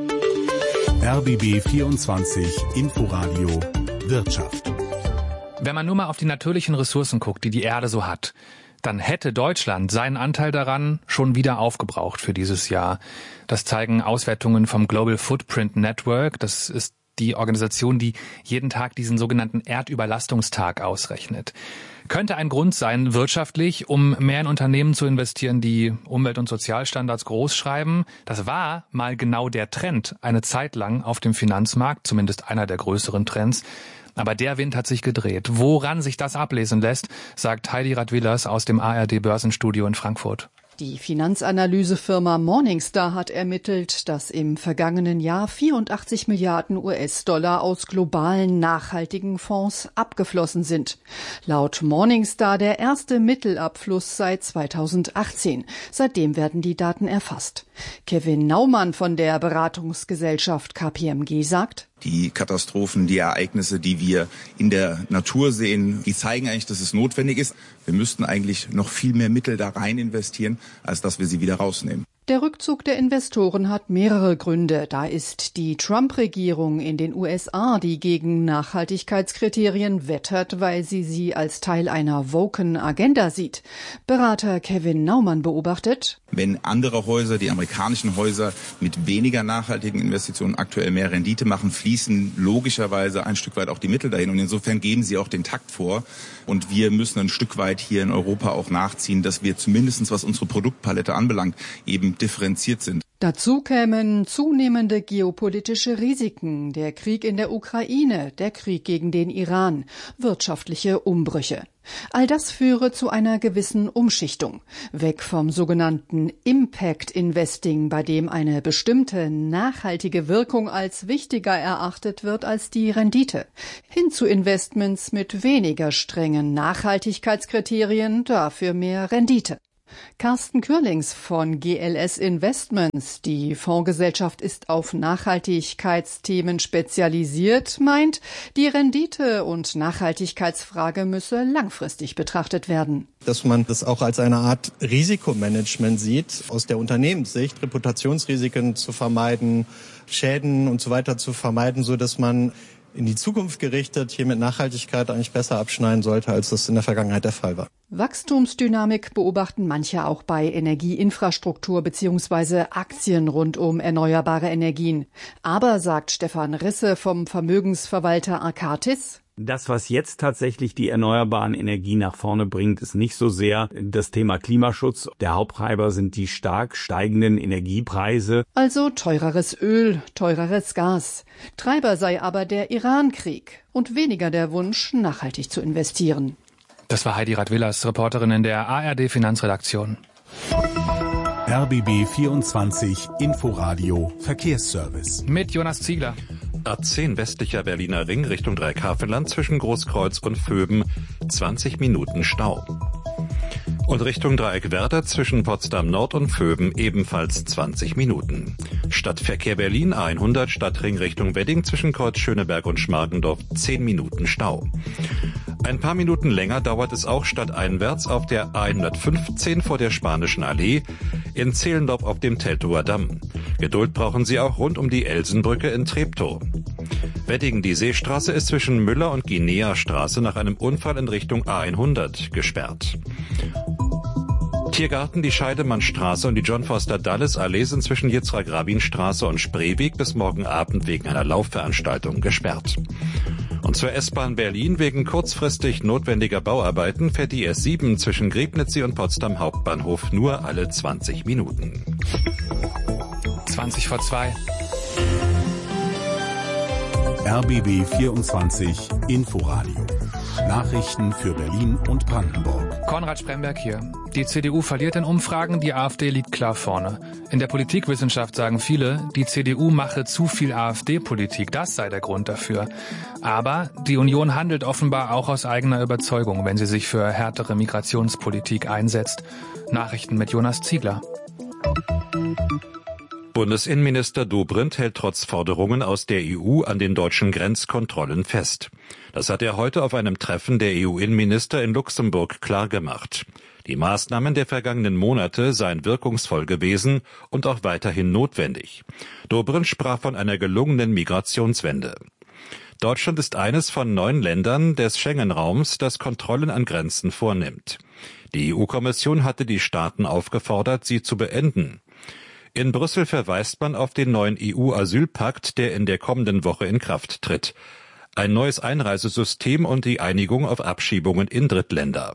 R B B vierundzwanzig Inforadio Wirtschaft. Wenn man nur mal auf die natürlichen Ressourcen guckt, die die Erde so hat, dann hätte Deutschland seinen Anteil daran schon wieder aufgebraucht für dieses Jahr. Das zeigen Auswertungen vom Global Footprint Network. Das ist die Organisation, die jeden Tag diesen sogenannten Erdüberlastungstag ausrechnet. Könnte ein Grund sein, wirtschaftlich, um mehr in Unternehmen zu investieren, die Umwelt- und Sozialstandards groß schreiben. Das war mal genau der Trend eine Zeit lang auf dem Finanzmarkt, zumindest einer der größeren Trends. Aber der Wind hat sich gedreht. Woran sich das ablesen lässt, sagt Heidi Radwillers aus dem A R D-Börsenstudio in Frankfurt. Die Finanzanalysefirma Morningstar hat ermittelt, dass im vergangenen Jahr vierundachtzig Milliarden U S-Dollar aus globalen nachhaltigen Fonds abgeflossen sind. Laut Morningstar der erste Mittelabfluss seit zweitausendachtzehn. Seitdem werden die Daten erfasst. Kevin Naumann von der Beratungsgesellschaft K P M G sagt: Die Katastrophen, die Ereignisse, die wir in der Natur sehen, die zeigen eigentlich, dass es notwendig ist. Wir müssten eigentlich noch viel mehr Mittel da rein investieren, als dass wir sie wieder rausnehmen. Der Rückzug der Investoren hat mehrere Gründe. Da ist die Trump-Regierung in den U S A, die gegen Nachhaltigkeitskriterien wettert, weil sie sie als Teil einer woken Agenda sieht. Berater Kevin Naumann beobachtet: Wenn andere Häuser, die amerikanischen Häuser, mit weniger nachhaltigen Investitionen aktuell mehr Rendite machen, fließen logischerweise ein Stück weit auch die Mittel dahin. Und insofern geben sie auch den Takt vor. Und wir müssen ein Stück weit hier in Europa auch nachziehen, dass wir zumindest, was unsere Produktpalette anbelangt, eben differenziert sind. Dazu kämen zunehmende geopolitische Risiken, der Krieg in der Ukraine, der Krieg gegen den Iran, wirtschaftliche Umbrüche. All das führe zu einer gewissen Umschichtung. Weg vom sogenannten Impact Investing, bei dem eine bestimmte nachhaltige Wirkung als wichtiger erachtet wird als die Rendite, hin zu Investments mit weniger strengen Nachhaltigkeitskriterien, dafür mehr Rendite. Carsten Kürlings von G L S Investments, die Fondsgesellschaft ist auf Nachhaltigkeitsthemen spezialisiert, meint, die Rendite- und Nachhaltigkeitsfrage müsse langfristig betrachtet werden. Dass man das auch als eine Art Risikomanagement sieht, aus der Unternehmenssicht, Reputationsrisiken zu vermeiden, Schäden und so weiter zu vermeiden, so dass man in die Zukunft gerichtet hier mit Nachhaltigkeit eigentlich besser abschneiden sollte, als das in der Vergangenheit der Fall war. Wachstumsdynamik beobachten manche auch bei Energieinfrastruktur bzw. Aktien rund um erneuerbare Energien. Aber, sagt Stefan Risse vom Vermögensverwalter Arcatis, das, was jetzt tatsächlich die erneuerbaren Energien nach vorne bringt, ist nicht so sehr das Thema Klimaschutz. Der Haupttreiber sind die stark steigenden Energiepreise. Also teureres Öl, teureres Gas. Treiber sei aber der Iran-Krieg und weniger der Wunsch, nachhaltig zu investieren. Das war Heidi Radwillers, Reporterin in der A R D Finanzredaktion. R B B vierundzwanzig Inforadio Verkehrsservice. Mit Jonas Ziegler. A zehn westlicher Berliner Ring Richtung Dreikarfenland zwischen Großkreuz und Vöben zwanzig Minuten Stau. Und Richtung Dreieckwerder zwischen Potsdam Nord und Vöben ebenfalls zwanzig Minuten. Stadtverkehr Berlin A hundert Stadtring Richtung Wedding zwischen Kreuz Schöneberg und Schmargendorf zehn Minuten Stau. Ein paar Minuten länger dauert es auch stadteinwärts auf der A hundertfünfzehn vor der Spanischen Allee, in Zehlendorf auf dem Teltower Damm. Geduld brauchen Sie auch rund um die Elsenbrücke in Treptow. Wedding, die Seestraße ist zwischen Müller und Guinea-Straße nach einem Unfall in Richtung A hundert gesperrt. Tiergarten, die Scheidemannstraße und die John Foster Dulles Allee sind zwischen Yitzhak-Rabin-Straße und Spreeweg bis morgen Abend wegen einer Laufveranstaltung gesperrt. Und zur S-Bahn Berlin wegen kurzfristig notwendiger Bauarbeiten fährt die S sieben zwischen Griebnitzsee und Potsdam Hauptbahnhof nur alle zwanzig Minuten. zwanzig vor zwei. R B B vierundzwanzig Inforadio. Nachrichten für Berlin und Brandenburg. Konrad Spremberg hier. Die C D U verliert in Umfragen, die AfD liegt klar vorne. In der Politikwissenschaft sagen viele, die C D U mache zu viel AfD-Politik, das sei der Grund dafür. Aber die Union handelt offenbar auch aus eigener Überzeugung, wenn sie sich für härtere Migrationspolitik einsetzt. Nachrichten mit Jonas Ziegler. Bundesinnenminister Dobrindt hält trotz Forderungen aus der E U an den deutschen Grenzkontrollen fest. Das hat er heute auf einem Treffen der E U-Innenminister in Luxemburg klargemacht. Die Maßnahmen der vergangenen Monate seien wirkungsvoll gewesen und auch weiterhin notwendig. Dobrindt sprach von einer gelungenen Migrationswende. Deutschland ist eines von neun Ländern des Schengen-Raums, das Kontrollen an Grenzen vornimmt. Die E U-Kommission hatte die Staaten aufgefordert, sie zu beenden. In Brüssel verweist man auf den neuen E U-Asylpakt, der in der kommenden Woche in Kraft tritt. Ein neues Einreisesystem und die Einigung auf Abschiebungen in Drittländer.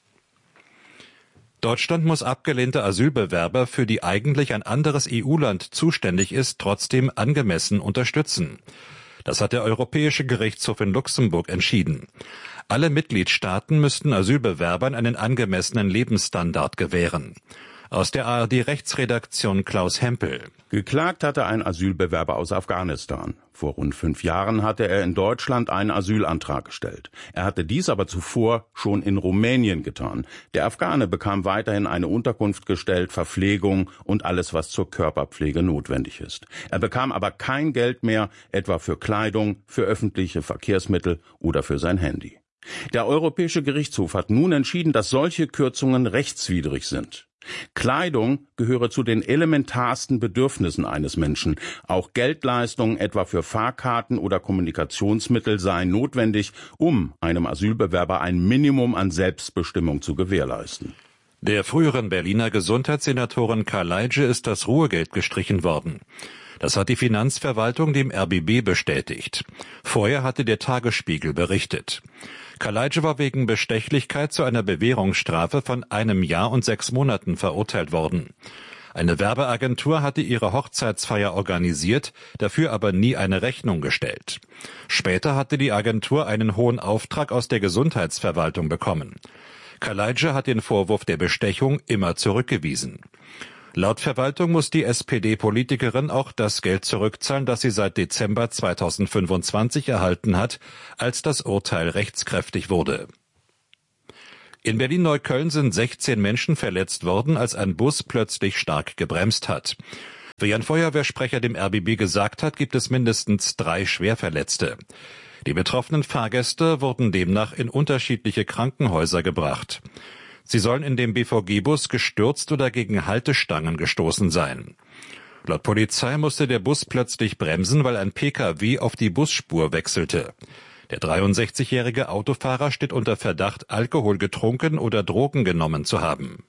Deutschland muss abgelehnte Asylbewerber, für die eigentlich ein anderes E U-Land zuständig ist, trotzdem angemessen unterstützen. Das hat der Europäische Gerichtshof in Luxemburg entschieden. Alle Mitgliedstaaten müssten Asylbewerbern einen angemessenen Lebensstandard gewähren. Aus der A R D-Rechtsredaktion Klaus Hempel. Geklagt hatte ein Asylbewerber aus Afghanistan. Vor rund fünf Jahren hatte er in Deutschland einen Asylantrag gestellt. Er hatte dies aber zuvor schon in Rumänien getan. Der Afghane bekam weiterhin eine Unterkunft gestellt, Verpflegung und alles, was zur Körperpflege notwendig ist. Er bekam aber kein Geld mehr, etwa für Kleidung, für öffentliche Verkehrsmittel oder für sein Handy. Der Europäische Gerichtshof hat nun entschieden, dass solche Kürzungen rechtswidrig sind. Kleidung gehöre zu den elementarsten Bedürfnissen eines Menschen. Auch Geldleistungen, etwa für Fahrkarten oder Kommunikationsmittel, seien notwendig, um einem Asylbewerber ein Minimum an Selbstbestimmung zu gewährleisten. Der früheren Berliner Gesundheitssenatorin Kaleitsche ist das Ruhegeld gestrichen worden. Das hat die Finanzverwaltung dem R B B bestätigt. Vorher hatte der Tagesspiegel berichtet. Kaleitsche war wegen Bestechlichkeit zu einer Bewährungsstrafe von einem Jahr und sechs Monaten verurteilt worden. Eine Werbeagentur hatte ihre Hochzeitsfeier organisiert, dafür aber nie eine Rechnung gestellt. Später hatte die Agentur einen hohen Auftrag aus der Gesundheitsverwaltung bekommen. Kalaidje hat den Vorwurf der Bestechung immer zurückgewiesen. Laut Verwaltung muss die S P D-Politikerin auch das Geld zurückzahlen, das sie seit Dezember zweitausendfünfundzwanzig erhalten hat, als das Urteil rechtskräftig wurde. In Berlin-Neukölln sind sechzehn Menschen verletzt worden, als ein Bus plötzlich stark gebremst hat. Wie ein Feuerwehrsprecher dem R B B gesagt hat, gibt es mindestens drei Schwerverletzte. Die betroffenen Fahrgäste wurden demnach in unterschiedliche Krankenhäuser gebracht. Sie sollen in dem B V G-Bus gestürzt oder gegen Haltestangen gestoßen sein. Laut Polizei musste der Bus plötzlich bremsen, weil ein P K W auf die Busspur wechselte. Der dreiundsechzigjährige Autofahrer steht unter Verdacht, Alkohol getrunken oder Drogen genommen zu haben.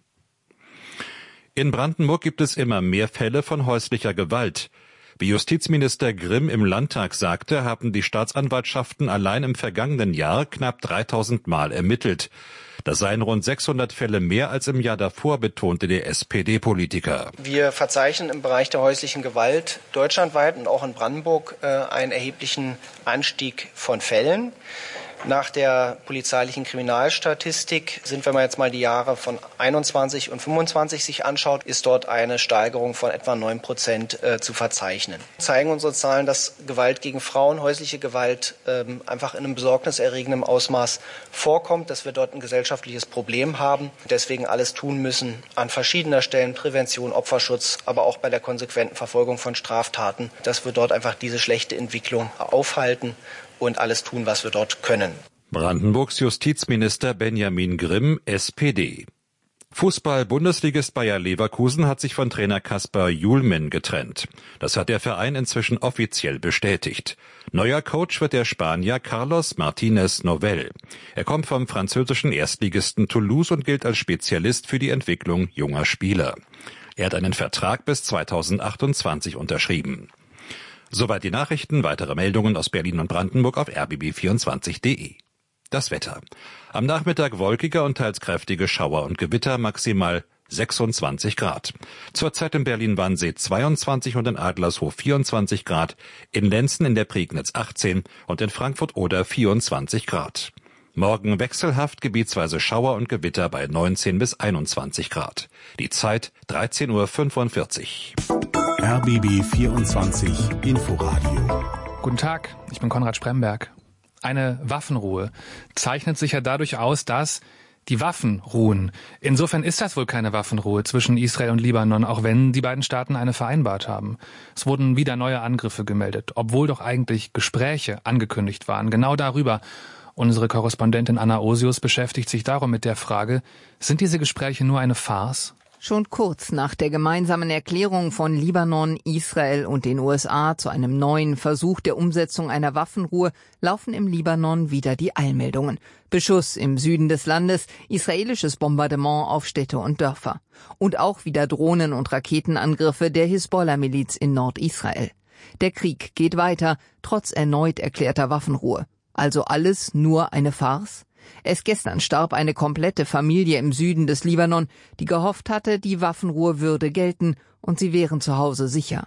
In Brandenburg gibt es immer mehr Fälle von häuslicher Gewalt. Wie Justizminister Grimm im Landtag sagte, haben die Staatsanwaltschaften allein im vergangenen Jahr knapp dreitausend Mal ermittelt. Das seien rund sechshundert Fälle mehr als im Jahr davor, betonte der S P D-Politiker. Wir verzeichnen im Bereich der häuslichen Gewalt deutschlandweit und auch in Brandenburg äh, einen erheblichen Anstieg von Fällen. Nach der polizeilichen Kriminalstatistik sind, wenn man jetzt mal die Jahre von einundzwanzig und fünfundzwanzig sich anschaut, ist dort eine Steigerung von etwa neun Prozent äh, zu verzeichnen. Zeigen unsere Zahlen, dass Gewalt gegen Frauen, häusliche Gewalt ähm, einfach in einem besorgniserregenden Ausmaß vorkommt, dass wir dort ein gesellschaftliches Problem haben, deswegen alles tun müssen an verschiedener Stellen, Prävention, Opferschutz, aber auch bei der konsequenten Verfolgung von Straftaten, dass wir dort einfach diese schlechte Entwicklung aufhalten und alles tun, was wir dort können. Brandenburgs Justizminister Benjamin Grimm, S P D. Fußball-Bundesligist Bayer Leverkusen hat sich von Trainer Kaspar Julmen getrennt. Das hat der Verein inzwischen offiziell bestätigt. Neuer Coach wird der Spanier Carlos Martínez Novell. Er kommt vom französischen Erstligisten Toulouse und gilt als Spezialist für die Entwicklung junger Spieler. Er hat einen Vertrag bis zweitausendachtundzwanzig unterschrieben. Soweit die Nachrichten. Weitere Meldungen aus Berlin und Brandenburg auf r b b vierundzwanzig punkt d e. Das Wetter. Am Nachmittag wolkiger und teils kräftige Schauer und Gewitter, maximal sechsundzwanzig Grad. Zurzeit in Berlin-Wannsee zweiundzwanzig und in Adlershof vierundzwanzig Grad, in Lenzen in der Prignitz achtzehn und in Frankfurt-Oder vierundzwanzig Grad. Morgen wechselhaft, gebietsweise Schauer und Gewitter bei neunzehn bis einundzwanzig Grad. Die Zeit dreizehn Uhr fünfundvierzig. R B B vierundzwanzig Inforadio. Guten Tag, ich bin Konrad Spremberg. Eine Waffenruhe zeichnet sich ja dadurch aus, dass die Waffen ruhen. Insofern ist das wohl keine Waffenruhe zwischen Israel und Libanon, auch wenn die beiden Staaten eine vereinbart haben. Es wurden wieder neue Angriffe gemeldet, obwohl doch eigentlich Gespräche angekündigt waren. Genau darüber. Unsere Korrespondentin Anna Osius beschäftigt sich darum mit der Frage, sind diese Gespräche nur eine Farce? Schon kurz nach der gemeinsamen Erklärung von Libanon, Israel und den U S A zu einem neuen Versuch der Umsetzung einer Waffenruhe laufen im Libanon wieder die Eilmeldungen. Beschuss im Süden des Landes, israelisches Bombardement auf Städte und Dörfer. Und auch wieder Drohnen- und Raketenangriffe der Hisbollah-Miliz in Nordisrael. Der Krieg geht weiter, trotz erneut erklärter Waffenruhe. Also alles nur eine Farce? Erst gestern starb eine komplette Familie im Süden des Libanon, die gehofft hatte, die Waffenruhe würde gelten und sie wären zu Hause sicher.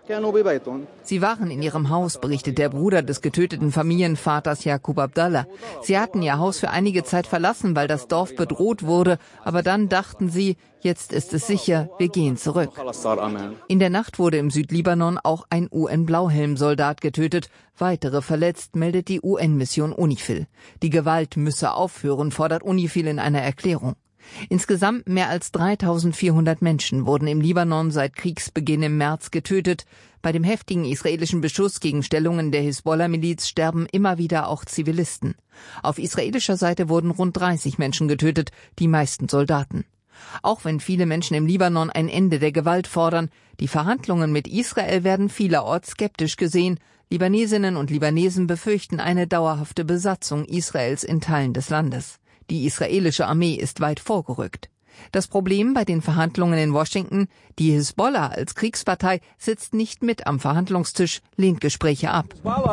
Sie waren in ihrem Haus, berichtet der Bruder des getöteten Familienvaters Yaqub Abdallah. Sie hatten ihr Haus für einige Zeit verlassen, weil das Dorf bedroht wurde, aber dann dachten sie, jetzt ist es sicher, wir gehen zurück. In der Nacht wurde im Südlibanon auch ein U N-Blauhelm-Soldat getötet, weitere verletzt, meldet die U N-Mission UNIFIL. Die Gewalt müsse aufhören, fordert UNIFIL in einer Erklärung. Insgesamt mehr als dreitausendvierhundert Menschen wurden im Libanon seit Kriegsbeginn im März getötet. Bei dem heftigen israelischen Beschuss gegen Stellungen der Hisbollah-Miliz sterben immer wieder auch Zivilisten. Auf israelischer Seite wurden rund dreißig Menschen getötet, die meisten Soldaten. Auch wenn viele Menschen im Libanon ein Ende der Gewalt fordern, die Verhandlungen mit Israel werden vielerorts skeptisch gesehen. Libanesinnen und Libanesen befürchten eine dauerhafte Besatzung Israels in Teilen des Landes. Die israelische Armee ist weit vorgerückt. Das Problem bei den Verhandlungen in Washington: die Hisbollah als Kriegspartei sitzt nicht mit am Verhandlungstisch, lehnt Gespräche ab.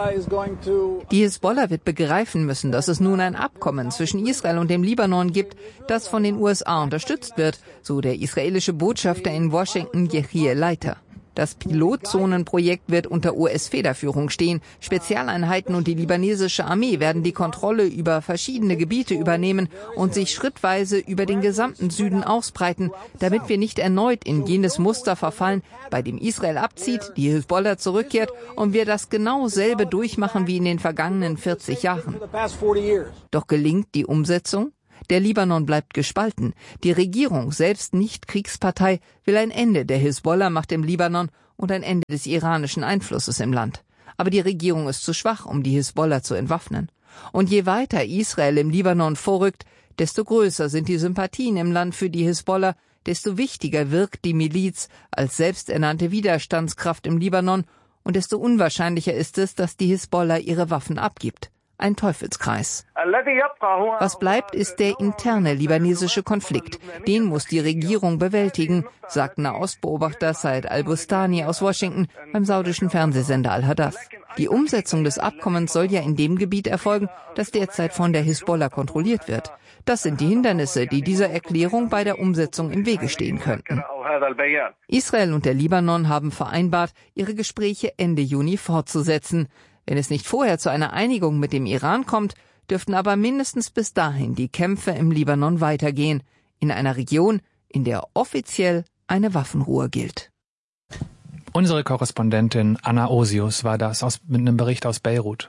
Die Hisbollah wird begreifen müssen, dass es nun ein Abkommen zwischen Israel und dem Libanon gibt, das von den U S A unterstützt wird, so der israelische Botschafter in Washington, Yechiel Leiter. Das Pilotzonenprojekt wird unter U S-Federführung stehen. Spezialeinheiten und die libanesische Armee werden die Kontrolle über verschiedene Gebiete übernehmen und sich schrittweise über den gesamten Süden ausbreiten, damit wir nicht erneut in jenes Muster verfallen, bei dem Israel abzieht, die Hisbollah zurückkehrt und wir das genau selbe durchmachen wie in den vergangenen vierzig Jahren. Doch gelingt die Umsetzung? Der Libanon bleibt gespalten. Die Regierung, selbst nicht Kriegspartei, will ein Ende der Hisbollah-Macht im Libanon und ein Ende des iranischen Einflusses im Land. Aber die Regierung ist zu schwach, um die Hisbollah zu entwaffnen. Und je weiter Israel im Libanon vorrückt, desto größer sind die Sympathien im Land für die Hisbollah, desto wichtiger wirkt die Miliz als selbsternannte Widerstandskraft im Libanon und desto unwahrscheinlicher ist es, dass die Hisbollah ihre Waffen abgibt. Ein Teufelskreis. Was bleibt, ist der interne libanesische Konflikt. Den muss die Regierung bewältigen, sagt Nahostbeobachter Said al-Bustani aus Washington beim saudischen Fernsehsender Al-Hadath. Die Umsetzung des Abkommens soll ja in dem Gebiet erfolgen, das derzeit von der Hisbollah kontrolliert wird. Das sind die Hindernisse, die dieser Erklärung bei der Umsetzung im Wege stehen könnten. Israel und der Libanon haben vereinbart, ihre Gespräche Ende Juni fortzusetzen. Wenn es nicht vorher zu einer Einigung mit dem Iran kommt, dürften aber mindestens bis dahin die Kämpfe im Libanon weitergehen, in einer Region, in der offiziell eine Waffenruhe gilt. Unsere Korrespondentin Anna Osius war das aus, mit einem Bericht aus Beirut.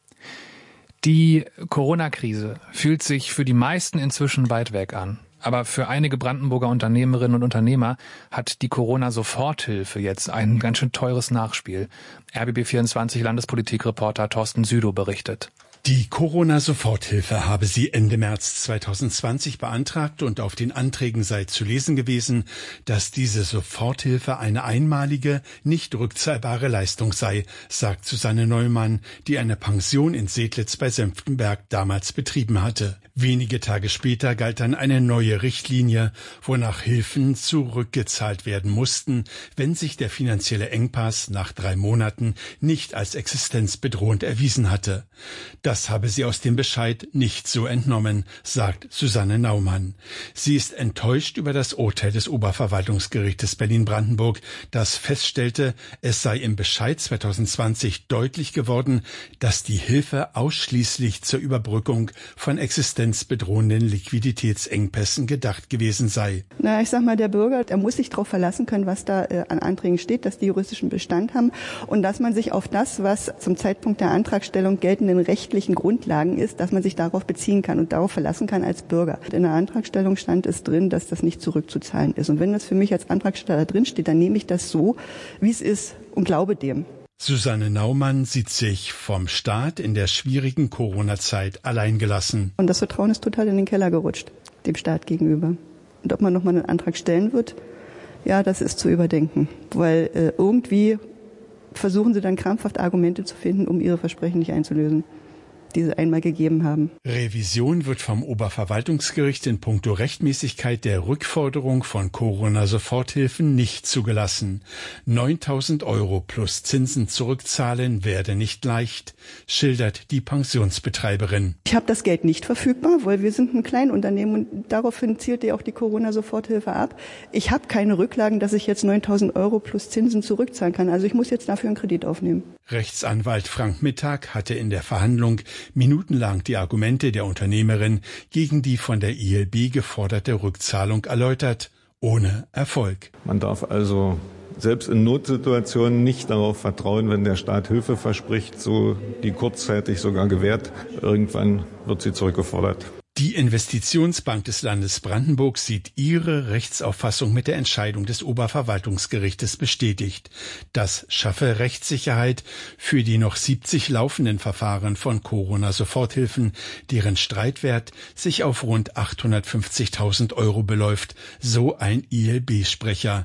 Die Corona-Krise fühlt sich für die meisten inzwischen weit weg an. Aber für einige Brandenburger Unternehmerinnen und Unternehmer hat die Corona-Soforthilfe jetzt ein ganz schön teures Nachspiel. R B B vierundzwanzig Landespolitikreporter Thorsten Südow berichtet. Die Corona-Soforthilfe habe sie Ende März zweitausendzwanzig beantragt und auf den Anträgen sei zu lesen gewesen, dass diese Soforthilfe eine einmalige, nicht rückzahlbare Leistung sei, sagt Susanne Neumann, die eine Pension in Sedlitz bei Senftenberg damals betrieben hatte. Wenige Tage später galt dann eine neue Richtlinie, wonach Hilfen zurückgezahlt werden mussten, wenn sich der finanzielle Engpass nach drei Monaten nicht als existenzbedrohend erwiesen hatte. Das habe sie aus dem Bescheid nicht so entnommen, sagt Susanne Naumann. Sie ist enttäuscht über das Urteil des Oberverwaltungsgerichtes Berlin-Brandenburg, das feststellte, es sei im Bescheid zweitausendzwanzig deutlich geworden, dass die Hilfe ausschließlich zur Überbrückung von existenzbedrohenden Liquiditätsengpässen gedacht gewesen sei. Na, ich sag mal, der Bürger, der muss sich darauf verlassen können, was da äh, an Anträgen steht, dass die juristischen Bestand haben und dass man sich auf das, was zum Zeitpunkt der Antragstellung geltenden rechtlichen Grundlagen ist, dass man sich darauf beziehen kann und darauf verlassen kann als Bürger. In der Antragstellung stand es drin, dass das nicht zurückzuzahlen ist. Und wenn das für mich als Antragsteller drin steht, dann nehme ich das so, wie es ist und glaube dem. Susanne Naumann sieht sich vom Staat in der schwierigen Corona-Zeit alleingelassen. Und das Vertrauen ist total in den Keller gerutscht, dem Staat gegenüber. Und ob man nochmal einen Antrag stellen wird, ja, das ist zu überdenken. Weil äh, irgendwie versuchen sie dann krampfhaft Argumente zu finden, um ihre Versprechen nicht einzulösen, die sie einmal gegeben haben. Revision wird vom Oberverwaltungsgericht in puncto Rechtmäßigkeit der Rückforderung von Corona-Soforthilfen nicht zugelassen. neuntausend Euro plus Zinsen zurückzahlen werde nicht leicht, schildert die Pensionsbetreiberin. Ich habe das Geld nicht verfügbar, weil wir sind ein Kleinunternehmen und daraufhin zielte ja auch die Corona-Soforthilfe ab. Ich habe keine Rücklagen, dass ich jetzt neuntausend Euro plus Zinsen zurückzahlen kann. Also ich muss jetzt dafür einen Kredit aufnehmen. Rechtsanwalt Frank Mittag hatte in der Verhandlung minutenlang die Argumente der Unternehmerin gegen die von der I L B geforderte Rückzahlung erläutert, ohne Erfolg. Man darf also selbst in Notsituationen nicht darauf vertrauen, wenn der Staat Hilfe verspricht, so die kurzzeitig sogar gewährt, irgendwann wird sie zurückgefordert. Die Investitionsbank des Landes Brandenburg sieht ihre Rechtsauffassung mit der Entscheidung des Oberverwaltungsgerichtes bestätigt. Das schaffe Rechtssicherheit für die noch siebzig laufenden Verfahren von Corona-Soforthilfen, deren Streitwert sich auf rund achthundertfünfzigtausend Euro beläuft, so ein I L B-Sprecher.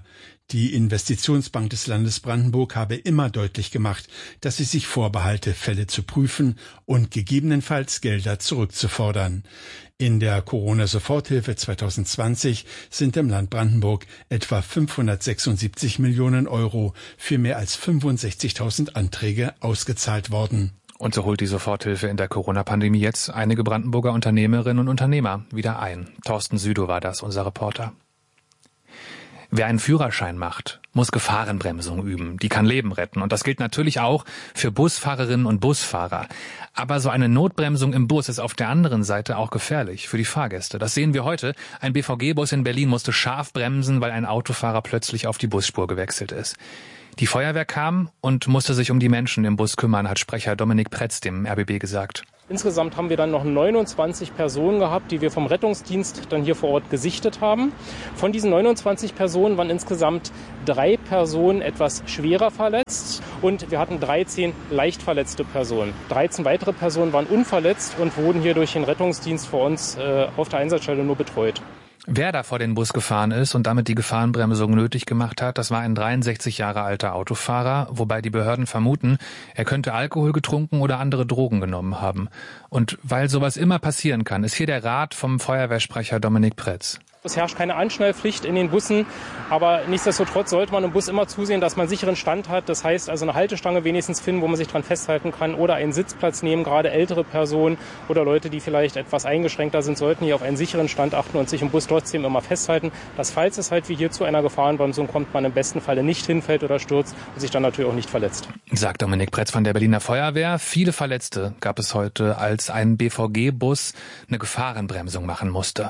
Die Investitionsbank des Landes Brandenburg habe immer deutlich gemacht, dass sie sich vorbehalte, Fälle zu prüfen und gegebenenfalls Gelder zurückzufordern. In der Corona-Soforthilfe zwanzig zwanzig sind im Land Brandenburg etwa fünfhundertsechsundsiebzig Millionen Euro für mehr als fünfundsechzigtausend Anträge ausgezahlt worden. Und so holt die Soforthilfe in der Corona-Pandemie jetzt einige Brandenburger Unternehmerinnen und Unternehmer wieder ein. Thorsten Südow war das, unser Reporter. Wer einen Führerschein macht, muss Gefahrenbremsung üben. Die kann Leben retten. Und das gilt natürlich auch für Busfahrerinnen und Busfahrer. Aber so eine Notbremsung im Bus ist auf der anderen Seite auch gefährlich für die Fahrgäste. Das sehen wir heute. Ein B V G-Bus in Berlin musste scharf bremsen, weil ein Autofahrer plötzlich auf die Busspur gewechselt ist. Die Feuerwehr kam und musste sich um die Menschen im Bus kümmern, hat Sprecher Dominik Pretz dem R B B gesagt. Insgesamt haben wir dann noch neunundzwanzig Personen gehabt, die wir vom Rettungsdienst dann hier vor Ort gesichtet haben. Von diesen neunundzwanzig Personen waren insgesamt drei Personen etwas schwerer verletzt und wir hatten dreizehn leicht verletzte Personen. dreizehn weitere Personen waren unverletzt und wurden hier durch den Rettungsdienst vor uns äh, auf der Einsatzstelle nur betreut. Wer da vor den Bus gefahren ist und damit die Gefahrenbremsung nötig gemacht hat, das war ein dreiundsechzig Jahre alter Autofahrer, wobei die Behörden vermuten, er könnte Alkohol getrunken oder andere Drogen genommen haben. Und weil sowas immer passieren kann, ist hier der Rat vom Feuerwehrsprecher Dominik Pretz. Es herrscht keine Anschnellpflicht in den Bussen, aber nichtsdestotrotz sollte man im Bus immer zusehen, dass man sicheren Stand hat. Das heißt also eine Haltestange wenigstens finden, wo man sich dran festhalten kann oder einen Sitzplatz nehmen. Gerade ältere Personen oder Leute, die vielleicht etwas eingeschränkter sind, sollten hier auf einen sicheren Stand achten und sich im Bus trotzdem immer festhalten, dass falls es halt wie hier zu einer Gefahrenbremsung kommt, man im besten Falle nicht hinfällt oder stürzt und sich dann natürlich auch nicht verletzt. Sagt Dominik Pretz von der Berliner Feuerwehr. Viele Verletzte gab es heute, als ein B V G-Bus eine Gefahrenbremsung machen musste.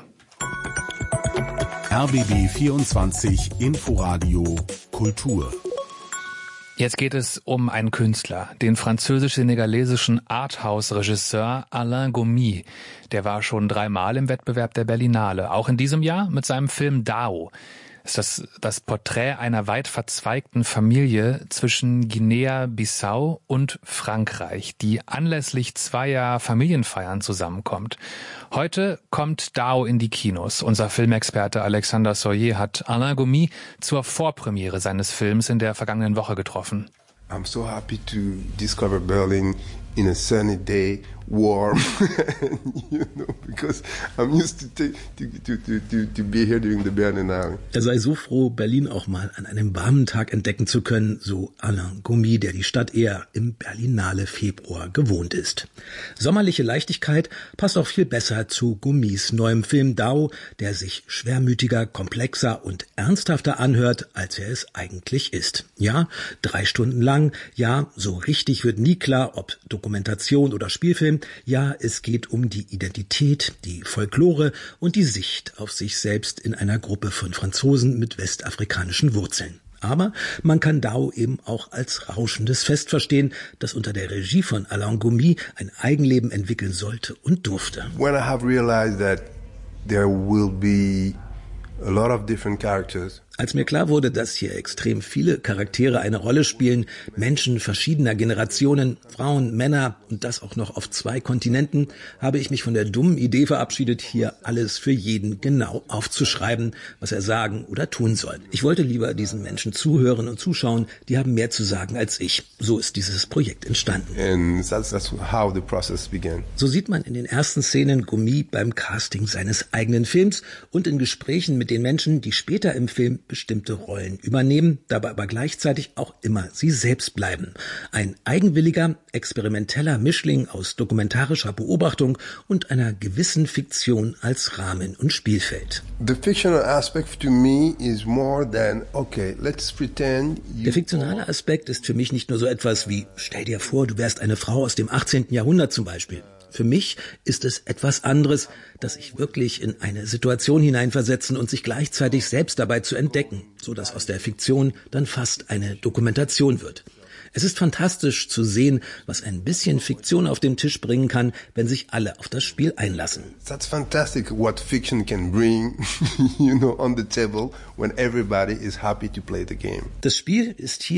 R B B vierundzwanzig Inforadio Kultur. Jetzt geht es um einen Künstler, den französisch-senegalesischen Arthouse-Regisseur Alain Gomis. Der war schon dreimal im Wettbewerb der Berlinale, auch in diesem Jahr mit seinem Film Dao. Ist das das Porträt einer weit verzweigten Familie zwischen Guinea-Bissau und Frankreich, die anlässlich zweier Familienfeiern zusammenkommt. Heute kommt Dao in die Kinos. Unser Filmexperte Alexander Soyer hat Alain Gomis zur Vorpremiere seines Films in der vergangenen Woche getroffen. I'm so happy to discover Berlin in a sunny day, warm, you know, because I'm used to, to, to, to, to be here during the Berlinale. Er sei so froh, Berlin auch mal an einem warmen Tag entdecken zu können, so Alain Gomis, der die Stadt eher im Berlinale Februar gewohnt ist. Sommerliche Leichtigkeit passt auch viel besser zu Gomis neuem Film Dao, der sich schwermütiger, komplexer und ernsthafter anhört, als er es eigentlich ist. Ja, drei Stunden lang, ja, so richtig wird nie klar, ob Dokumentation oder Spielfilm. Ja, es geht um die Identität, die Folklore und die Sicht auf sich selbst in einer Gruppe von Franzosen mit westafrikanischen Wurzeln. Aber man kann Dao eben auch als rauschendes Fest verstehen, das unter der Regie von Alain Gomis ein Eigenleben entwickeln sollte und durfte. When I have realized that there will be a lot of different characters. Als mir klar wurde, dass hier extrem viele Charaktere eine Rolle spielen, Menschen verschiedener Generationen, Frauen, Männer und das auch noch auf zwei Kontinenten, habe ich mich von der dummen Idee verabschiedet, hier alles für jeden genau aufzuschreiben, was er sagen oder tun soll. Ich wollte lieber diesen Menschen zuhören und zuschauen, die haben mehr zu sagen als ich. So ist dieses Projekt entstanden. And that's, that's how the process began. So sieht man in den ersten Szenen Gomis beim Casting seines eigenen Films und in Gesprächen mit den Menschen, die später im Film bestimmte Rollen übernehmen, dabei aber gleichzeitig auch immer sie selbst bleiben. Ein eigenwilliger, experimenteller Mischling aus dokumentarischer Beobachtung und einer gewissen Fiktion als Rahmen und Spielfeld. The fictional aspect to me is more than, okay, let's pretend. Der fiktionale Aspekt ist für mich nicht nur so etwas wie, stell dir vor, du wärst eine Frau aus dem achtzehnten Jahrhundert zum Beispiel. Für mich ist es etwas anderes, dass sich wirklich in eine Situation hineinversetzen und sich gleichzeitig selbst dabei zu entdecken, so dass aus der Fiktion dann fast eine Dokumentation wird. Es ist fantastisch zu sehen, was ein bisschen Fiktion auf den Tisch bringen kann, wenn sich alle auf das Spiel einlassen. That's fantastic what fiction can bring, you know, on the table when everybody is happy to play the game. Das Spiel ist hier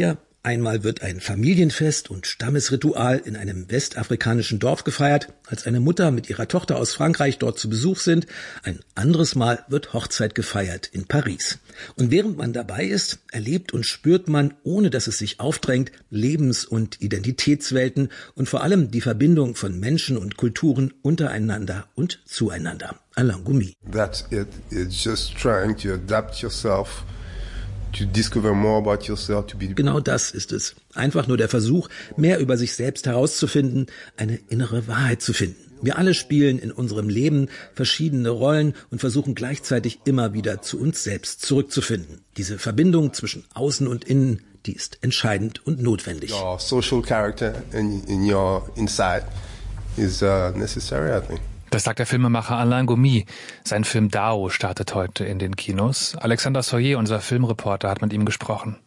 Einmal wird ein Familienfest und Stammesritual in einem westafrikanischen Dorf gefeiert, als eine Mutter mit ihrer Tochter aus Frankreich dort zu Besuch sind. Ein anderes Mal wird Hochzeit gefeiert in Paris. Und während man dabei ist, erlebt und spürt man, ohne dass es sich aufdrängt, Lebens- und Identitätswelten und vor allem die Verbindung von Menschen und Kulturen untereinander und zueinander. Alain Goumi. That's it. It's just trying to adapt yourself. To discover more about yourself, to be genau das ist es. Einfach nur der Versuch, mehr über sich selbst herauszufinden, eine innere Wahrheit zu finden. Wir alle spielen in unserem Leben verschiedene Rollen und versuchen gleichzeitig immer wieder zu uns selbst zurückzufinden. Diese Verbindung zwischen Außen und Innen, die ist entscheidend und notwendig. Your social character in, in your inside is uh, necessary, I think. Das sagt der Filmemacher Alain Goumi. Sein Film Dao startet heute in den Kinos. Alexander Soyer, unser Filmreporter, hat mit ihm gesprochen.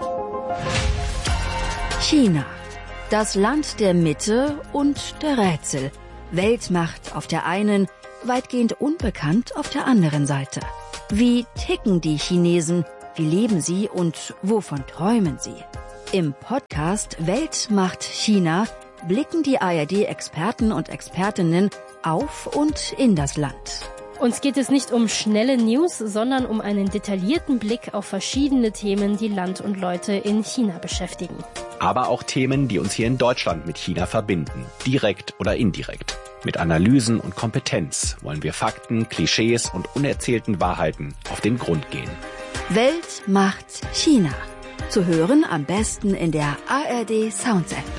China. Das Land der Mitte und der Rätsel. Weltmacht auf der einen, weitgehend unbekannt auf der anderen Seite. Wie ticken die Chinesen? Wie leben sie und wovon träumen sie? Im Podcast Weltmacht China blicken die A R D-Experten und Expertinnen auf und in das Land. Uns geht es nicht um schnelle News, sondern um einen detaillierten Blick auf verschiedene Themen, die Land und Leute in China beschäftigen. Aber auch Themen, die uns hier in Deutschland mit China verbinden, direkt oder indirekt. Mit Analysen und Kompetenz wollen wir Fakten, Klischees und unerzählten Wahrheiten auf den Grund gehen. Weltmacht China. Zu hören am besten in der A R D Sounds App.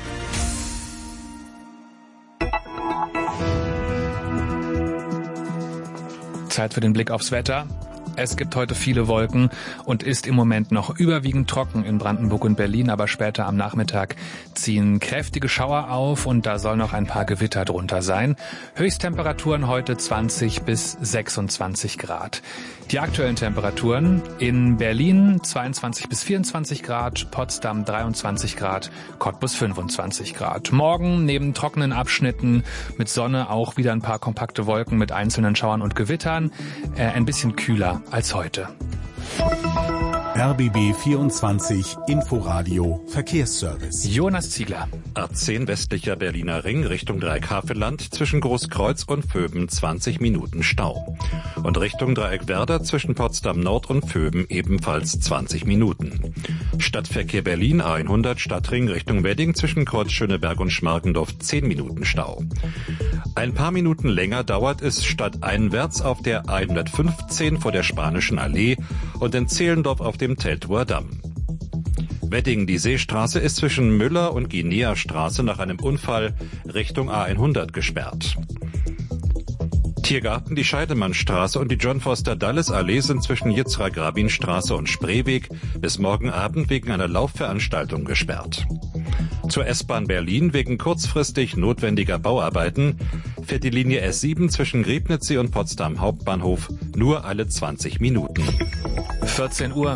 Zeit für den Blick aufs Wetter. Es gibt heute viele Wolken und ist im Moment noch überwiegend trocken in Brandenburg und Berlin, aber später am Nachmittag ziehen kräftige Schauer auf und da soll noch ein paar Gewitter drunter sein. Höchsttemperaturen heute zwanzig bis sechsundzwanzig Grad. Die aktuellen Temperaturen in Berlin zweiundzwanzig bis vierundzwanzig Grad, Potsdam dreiundzwanzig Grad, Cottbus fünfundzwanzig Grad. Morgen neben trockenen Abschnitten mit Sonne auch wieder ein paar kompakte Wolken mit einzelnen Schauern und Gewittern, äh, ein bisschen kühler als heute. R B B vierundzwanzig Inforadio Verkehrsservice. Jonas Ziegler. A zehn westlicher Berliner Ring Richtung Dreieckhavelland zwischen Großkreuz und Vöben zwanzig Minuten Stau. Und Richtung Dreieckwerder zwischen Potsdam Nord und Vöben ebenfalls zwanzig Minuten. Stadtverkehr Berlin A hundert Stadtring Richtung Wedding zwischen Kreuz Schöneberg und Schmargendorf zehn Minuten Stau. Ein paar Minuten länger dauert es stadteinwärts auf der A hundertfünfzehn vor der Spanischen Allee und in Zehlendorf auf dem Teltower Damm. Wedding, die Seestraße, ist zwischen Müller und Guinea-Straße nach einem Unfall Richtung A hundert gesperrt. Tiergarten, die Scheidemannstraße und die John Foster Dulles Allee sind zwischen Yitzhak-Rabin-Straße und Spreeweg bis morgen Abend wegen einer Laufveranstaltung gesperrt. Zur S-Bahn Berlin wegen kurzfristig notwendiger Bauarbeiten fährt die Linie S sieben zwischen Griebnitzsee und Potsdam Hauptbahnhof nur alle zwanzig Minuten. vierzehn Uhr.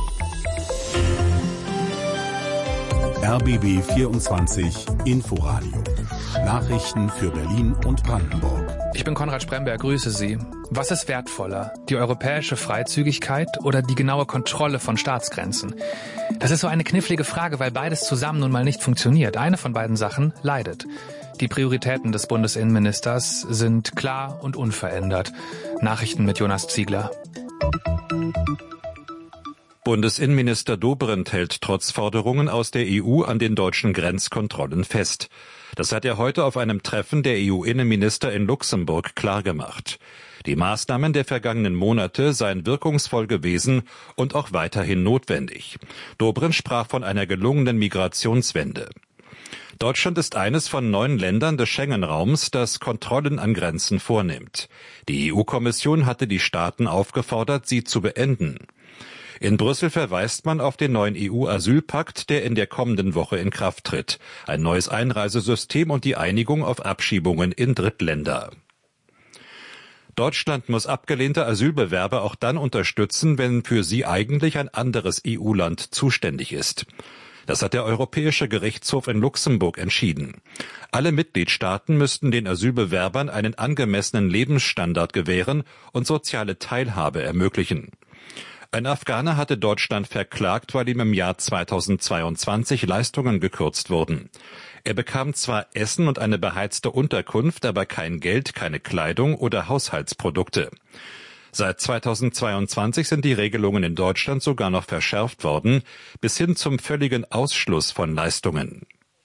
R B B vierundzwanzig Inforadio. Nachrichten für Berlin und Brandenburg. Ich bin Konrad Spremberg, grüße Sie. Was ist wertvoller, die europäische Freizügigkeit oder die genaue Kontrolle von Staatsgrenzen? Das ist so eine knifflige Frage, weil beides zusammen nun mal nicht funktioniert. Eine von beiden Sachen leidet. Die Prioritäten des Bundesinnenministers sind klar und unverändert. Nachrichten mit Jonas Ziegler. Bundesinnenminister Dobrindt hält trotz Forderungen aus der E U an den deutschen Grenzkontrollen fest. Das hat er heute auf einem Treffen der E U-Innenminister in Luxemburg klargemacht. Die Maßnahmen der vergangenen Monate seien wirkungsvoll gewesen und auch weiterhin notwendig. Dobrindt sprach von einer gelungenen Migrationswende. Deutschland ist eines von neun Ländern des Schengen-Raums, das Kontrollen an Grenzen vornimmt. Die E U-Kommission hatte die Staaten aufgefordert, sie zu beenden. In Brüssel verweist man auf den neuen E U-Asylpakt, der in der kommenden Woche in Kraft tritt. Ein neues Einreisesystem und die Einigung auf Abschiebungen in Drittländer. Deutschland muss abgelehnte Asylbewerber auch dann unterstützen, wenn für sie eigentlich ein anderes E U-Land zuständig ist. Das hat der Europäische Gerichtshof in Luxemburg entschieden. Alle Mitgliedstaaten müssten den Asylbewerbern einen angemessenen Lebensstandard gewähren und soziale Teilhabe ermöglichen. Ein Afghaner hatte Deutschland verklagt, weil ihm im Jahr zweitausendzweiundzwanzig Leistungen gekürzt wurden. Er bekam zwar Essen und eine beheizte Unterkunft, aber kein Geld, keine Kleidung oder Haushaltsprodukte. Seit zweitausendzweiundzwanzig sind die Regelungen in Deutschland sogar noch verschärft worden, bis hin zum völligen Ausschluss von Leistungen.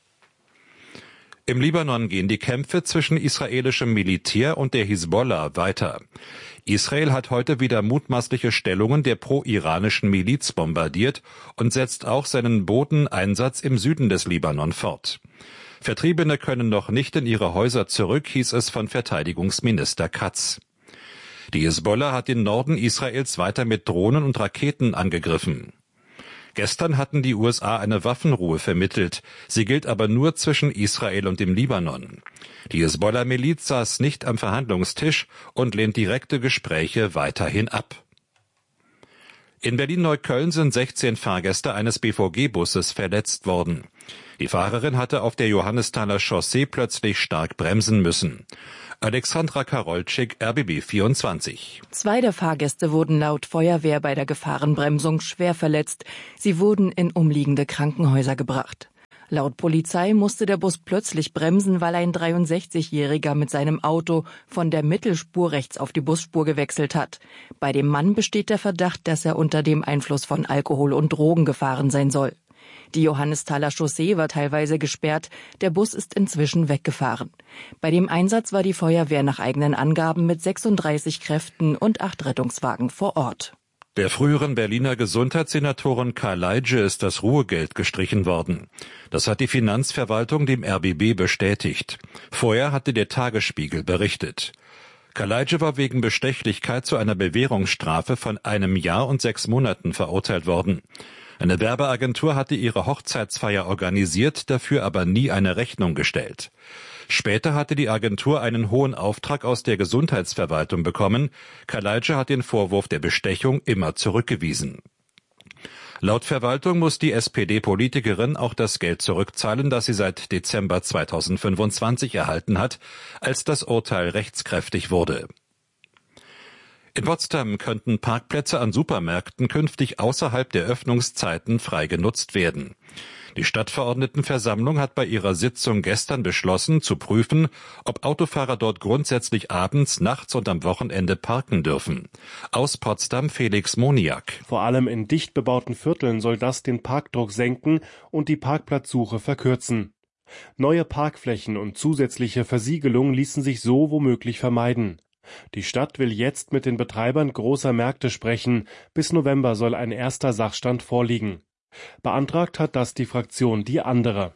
Im Libanon gehen die Kämpfe zwischen israelischem Militär und der Hisbollah weiter. Israel hat heute wieder mutmaßliche Stellungen der pro-iranischen Miliz bombardiert und setzt auch seinen Bodeneinsatz im Süden des Libanon fort. Vertriebene können noch nicht in ihre Häuser zurück, hieß es von Verteidigungsminister Katz. Die Hisbollah hat den Norden Israels weiter mit Drohnen und Raketen angegriffen. Gestern hatten die U S A eine Waffenruhe vermittelt. Sie gilt aber nur zwischen Israel und dem Libanon. Die Hisbollah-Miliz saß nicht am Verhandlungstisch und lehnt direkte Gespräche weiterhin ab. In Berlin-Neukölln sind sechzehn Fahrgäste eines B V G-Busses verletzt worden. Die Fahrerin hatte auf der Johannesthaler Chaussee plötzlich stark bremsen müssen. Alexandra Karolczyk, R B B vierundzwanzig. Zwei der Fahrgäste wurden laut Feuerwehr bei der Gefahrenbremsung schwer verletzt. Sie wurden in umliegende Krankenhäuser gebracht. Laut Polizei musste der Bus plötzlich bremsen, weil ein dreiundsechzigjähriger mit seinem Auto von der Mittelspur rechts auf die Busspur gewechselt hat. Bei dem Mann besteht der Verdacht, dass er unter dem Einfluss von Alkohol und Drogen gefahren sein soll. Die Johannesthaler Chaussee war teilweise gesperrt, der Bus ist inzwischen weggefahren. Bei dem Einsatz war die Feuerwehr nach eigenen Angaben mit sechsunddreißig Kräften und acht Rettungswagen vor Ort. Der früheren Berliner Gesundheitssenatorin Karl Leitgeb ist das Ruhegeld gestrichen worden. Das hat die Finanzverwaltung dem R B B bestätigt. Vorher hatte der Tagesspiegel berichtet. Karl Leitgeb war wegen Bestechlichkeit zu einer Bewährungsstrafe von einem Jahr und sechs Monaten verurteilt worden. Eine Werbeagentur hatte ihre Hochzeitsfeier organisiert, dafür aber nie eine Rechnung gestellt. Später hatte die Agentur einen hohen Auftrag aus der Gesundheitsverwaltung bekommen. Karl Leitgeb hat den Vorwurf der Bestechung immer zurückgewiesen. Laut Verwaltung muss die S P D-Politikerin auch das Geld zurückzahlen, das sie seit Dezember zweitausendfünfundzwanzig erhalten hat, als das Urteil rechtskräftig wurde. In Potsdam könnten Parkplätze an Supermärkten künftig außerhalb der Öffnungszeiten frei genutzt werden. Die Stadtverordnetenversammlung hat bei ihrer Sitzung gestern beschlossen, zu prüfen, ob Autofahrer dort grundsätzlich abends, nachts und am Wochenende parken dürfen. Aus Potsdam Felix Moniak. Vor allem in dicht bebauten Vierteln soll das den Parkdruck senken und die Parkplatzsuche verkürzen. Neue Parkflächen und zusätzliche Versiegelung ließen sich so womöglich vermeiden. Die Stadt will jetzt mit den Betreibern großer Märkte sprechen. Bis November soll ein erster Sachstand vorliegen. Beantragt hat das die Fraktion Die Andere.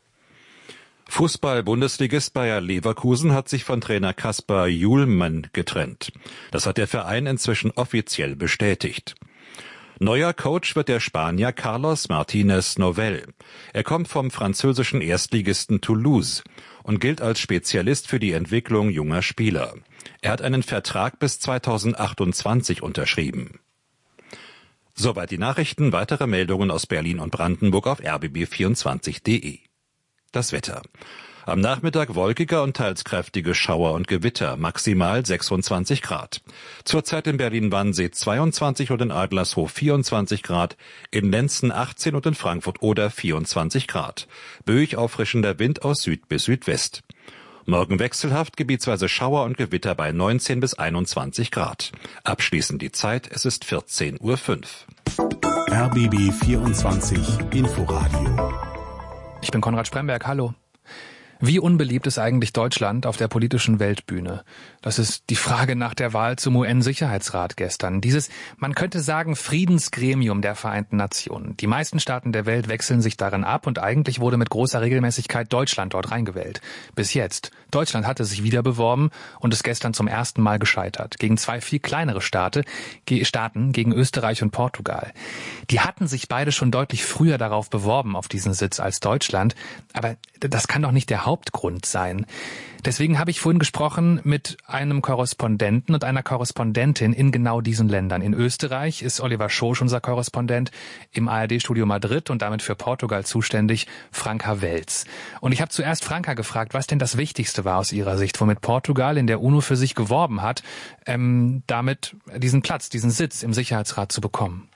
Fußball-Bundesligist Bayer Leverkusen hat sich von Trainer Kaspar Julmen getrennt. Das hat der Verein inzwischen offiziell bestätigt. Neuer Coach wird der Spanier Carlos Martínez Novell. Er kommt vom französischen Erstligisten Toulouse und gilt als Spezialist für die Entwicklung junger Spieler. Er hat einen Vertrag bis zweitausendachtundzwanzig unterschrieben. Soweit die Nachrichten. Weitere Meldungen aus Berlin und Brandenburg auf r b b vierundzwanzig punkt de. Das Wetter. Am Nachmittag wolkiger und teils kräftige Schauer und Gewitter, maximal sechsundzwanzig Grad. Zurzeit in Berlin-Wannsee zweiundzwanzig und in Adlershof vierundzwanzig Grad, in Lenzen achtzehn und in Frankfurt-Oder vierundzwanzig Grad. Böig auffrischender Wind aus Süd bis Südwest. Morgen wechselhaft, gebietsweise Schauer und Gewitter bei neunzehn bis einundzwanzig Grad. Abschließend die Zeit, es ist vierzehn Uhr fünf. R B B vierundzwanzig Inforadio. Ich bin Konrad Spremberg, hallo. Wie unbeliebt ist eigentlich Deutschland auf der politischen Weltbühne? Das ist die Frage nach der Wahl zum U N-Sicherheitsrat gestern. Dieses, man könnte sagen, Friedensgremium der Vereinten Nationen. Die meisten Staaten der Welt wechseln sich darin ab und eigentlich wurde mit großer Regelmäßigkeit Deutschland dort reingewählt. Bis jetzt. Deutschland hatte sich wieder beworben und ist gestern zum ersten Mal gescheitert. Gegen zwei viel kleinere Staaten, Staaten, gegen Österreich und Portugal. Die hatten sich beide schon deutlich früher darauf beworben, auf diesen Sitz als Deutschland. Aber das kann doch nicht der Hauptgrund sein. Deswegen habe ich vorhin gesprochen mit einem Korrespondenten und einer Korrespondentin in genau diesen Ländern. In Österreich ist Oliver Schosch unser Korrespondent, im A R D-Studio Madrid und damit für Portugal zuständig Franka Welz. Und ich habe zuerst Franka gefragt, was denn das Wichtigste war aus ihrer Sicht, womit Portugal in der UNO für sich geworben hat, ähm, damit diesen Platz, diesen Sitz im Sicherheitsrat zu bekommen.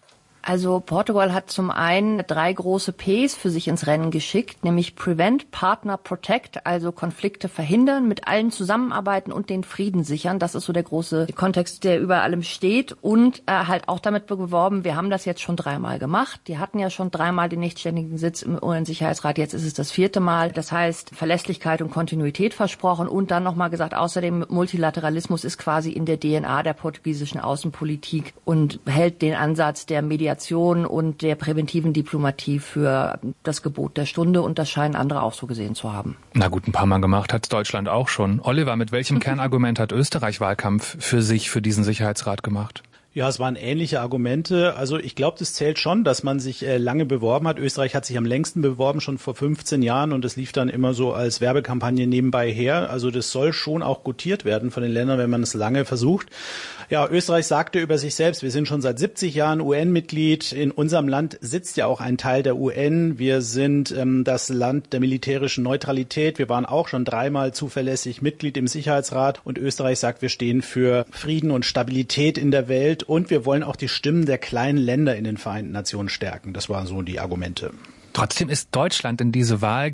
Also Portugal hat zum einen drei große Ps für sich ins Rennen geschickt, nämlich Prevent, Partner, Protect, also Konflikte verhindern, mit allen zusammenarbeiten und den Frieden sichern. Das ist so der große Kontext, der über allem steht, und äh, halt auch damit beworben, wir haben das jetzt schon dreimal gemacht. Die hatten ja schon dreimal den nichtständigen Sitz im U N-Sicherheitsrat, jetzt ist es das vierte Mal. Das heißt, Verlässlichkeit und Kontinuität versprochen und dann nochmal gesagt, außerdem Multilateralismus ist quasi in der D N A der portugiesischen Außenpolitik und hält den Ansatz der Mediation und der präventiven Diplomatie für das Gebot der Stunde, und das scheinen andere auch so gesehen zu haben. Na gut, ein paar Mal gemacht hat Deutschland auch schon. Oliver, mit welchem Kernargument hat Österreich Wahlkampf für sich, für diesen Sicherheitsrat gemacht? Ja, es waren ähnliche Argumente. Also ich glaube, das zählt schon, dass man sich äh, lange beworben hat. Österreich hat sich am längsten beworben, schon vor fünfzehn Jahren, und es lief dann immer so als Werbekampagne nebenbei her. Also das soll schon auch gutiert werden von den Ländern, wenn man es lange versucht. Ja, Österreich sagte über sich selbst, wir sind schon seit siebzig Jahren U N-Mitglied. In unserem Land sitzt ja auch ein Teil der U N. Wir sind ähm, das Land der militärischen Neutralität. Wir waren auch schon dreimal zuverlässig Mitglied im Sicherheitsrat. Und Österreich sagt, wir stehen für Frieden und Stabilität in der Welt. Und wir wollen auch die Stimmen der kleinen Länder in den Vereinten Nationen stärken. Das waren so die Argumente. Trotzdem ist Deutschland in diese Wahl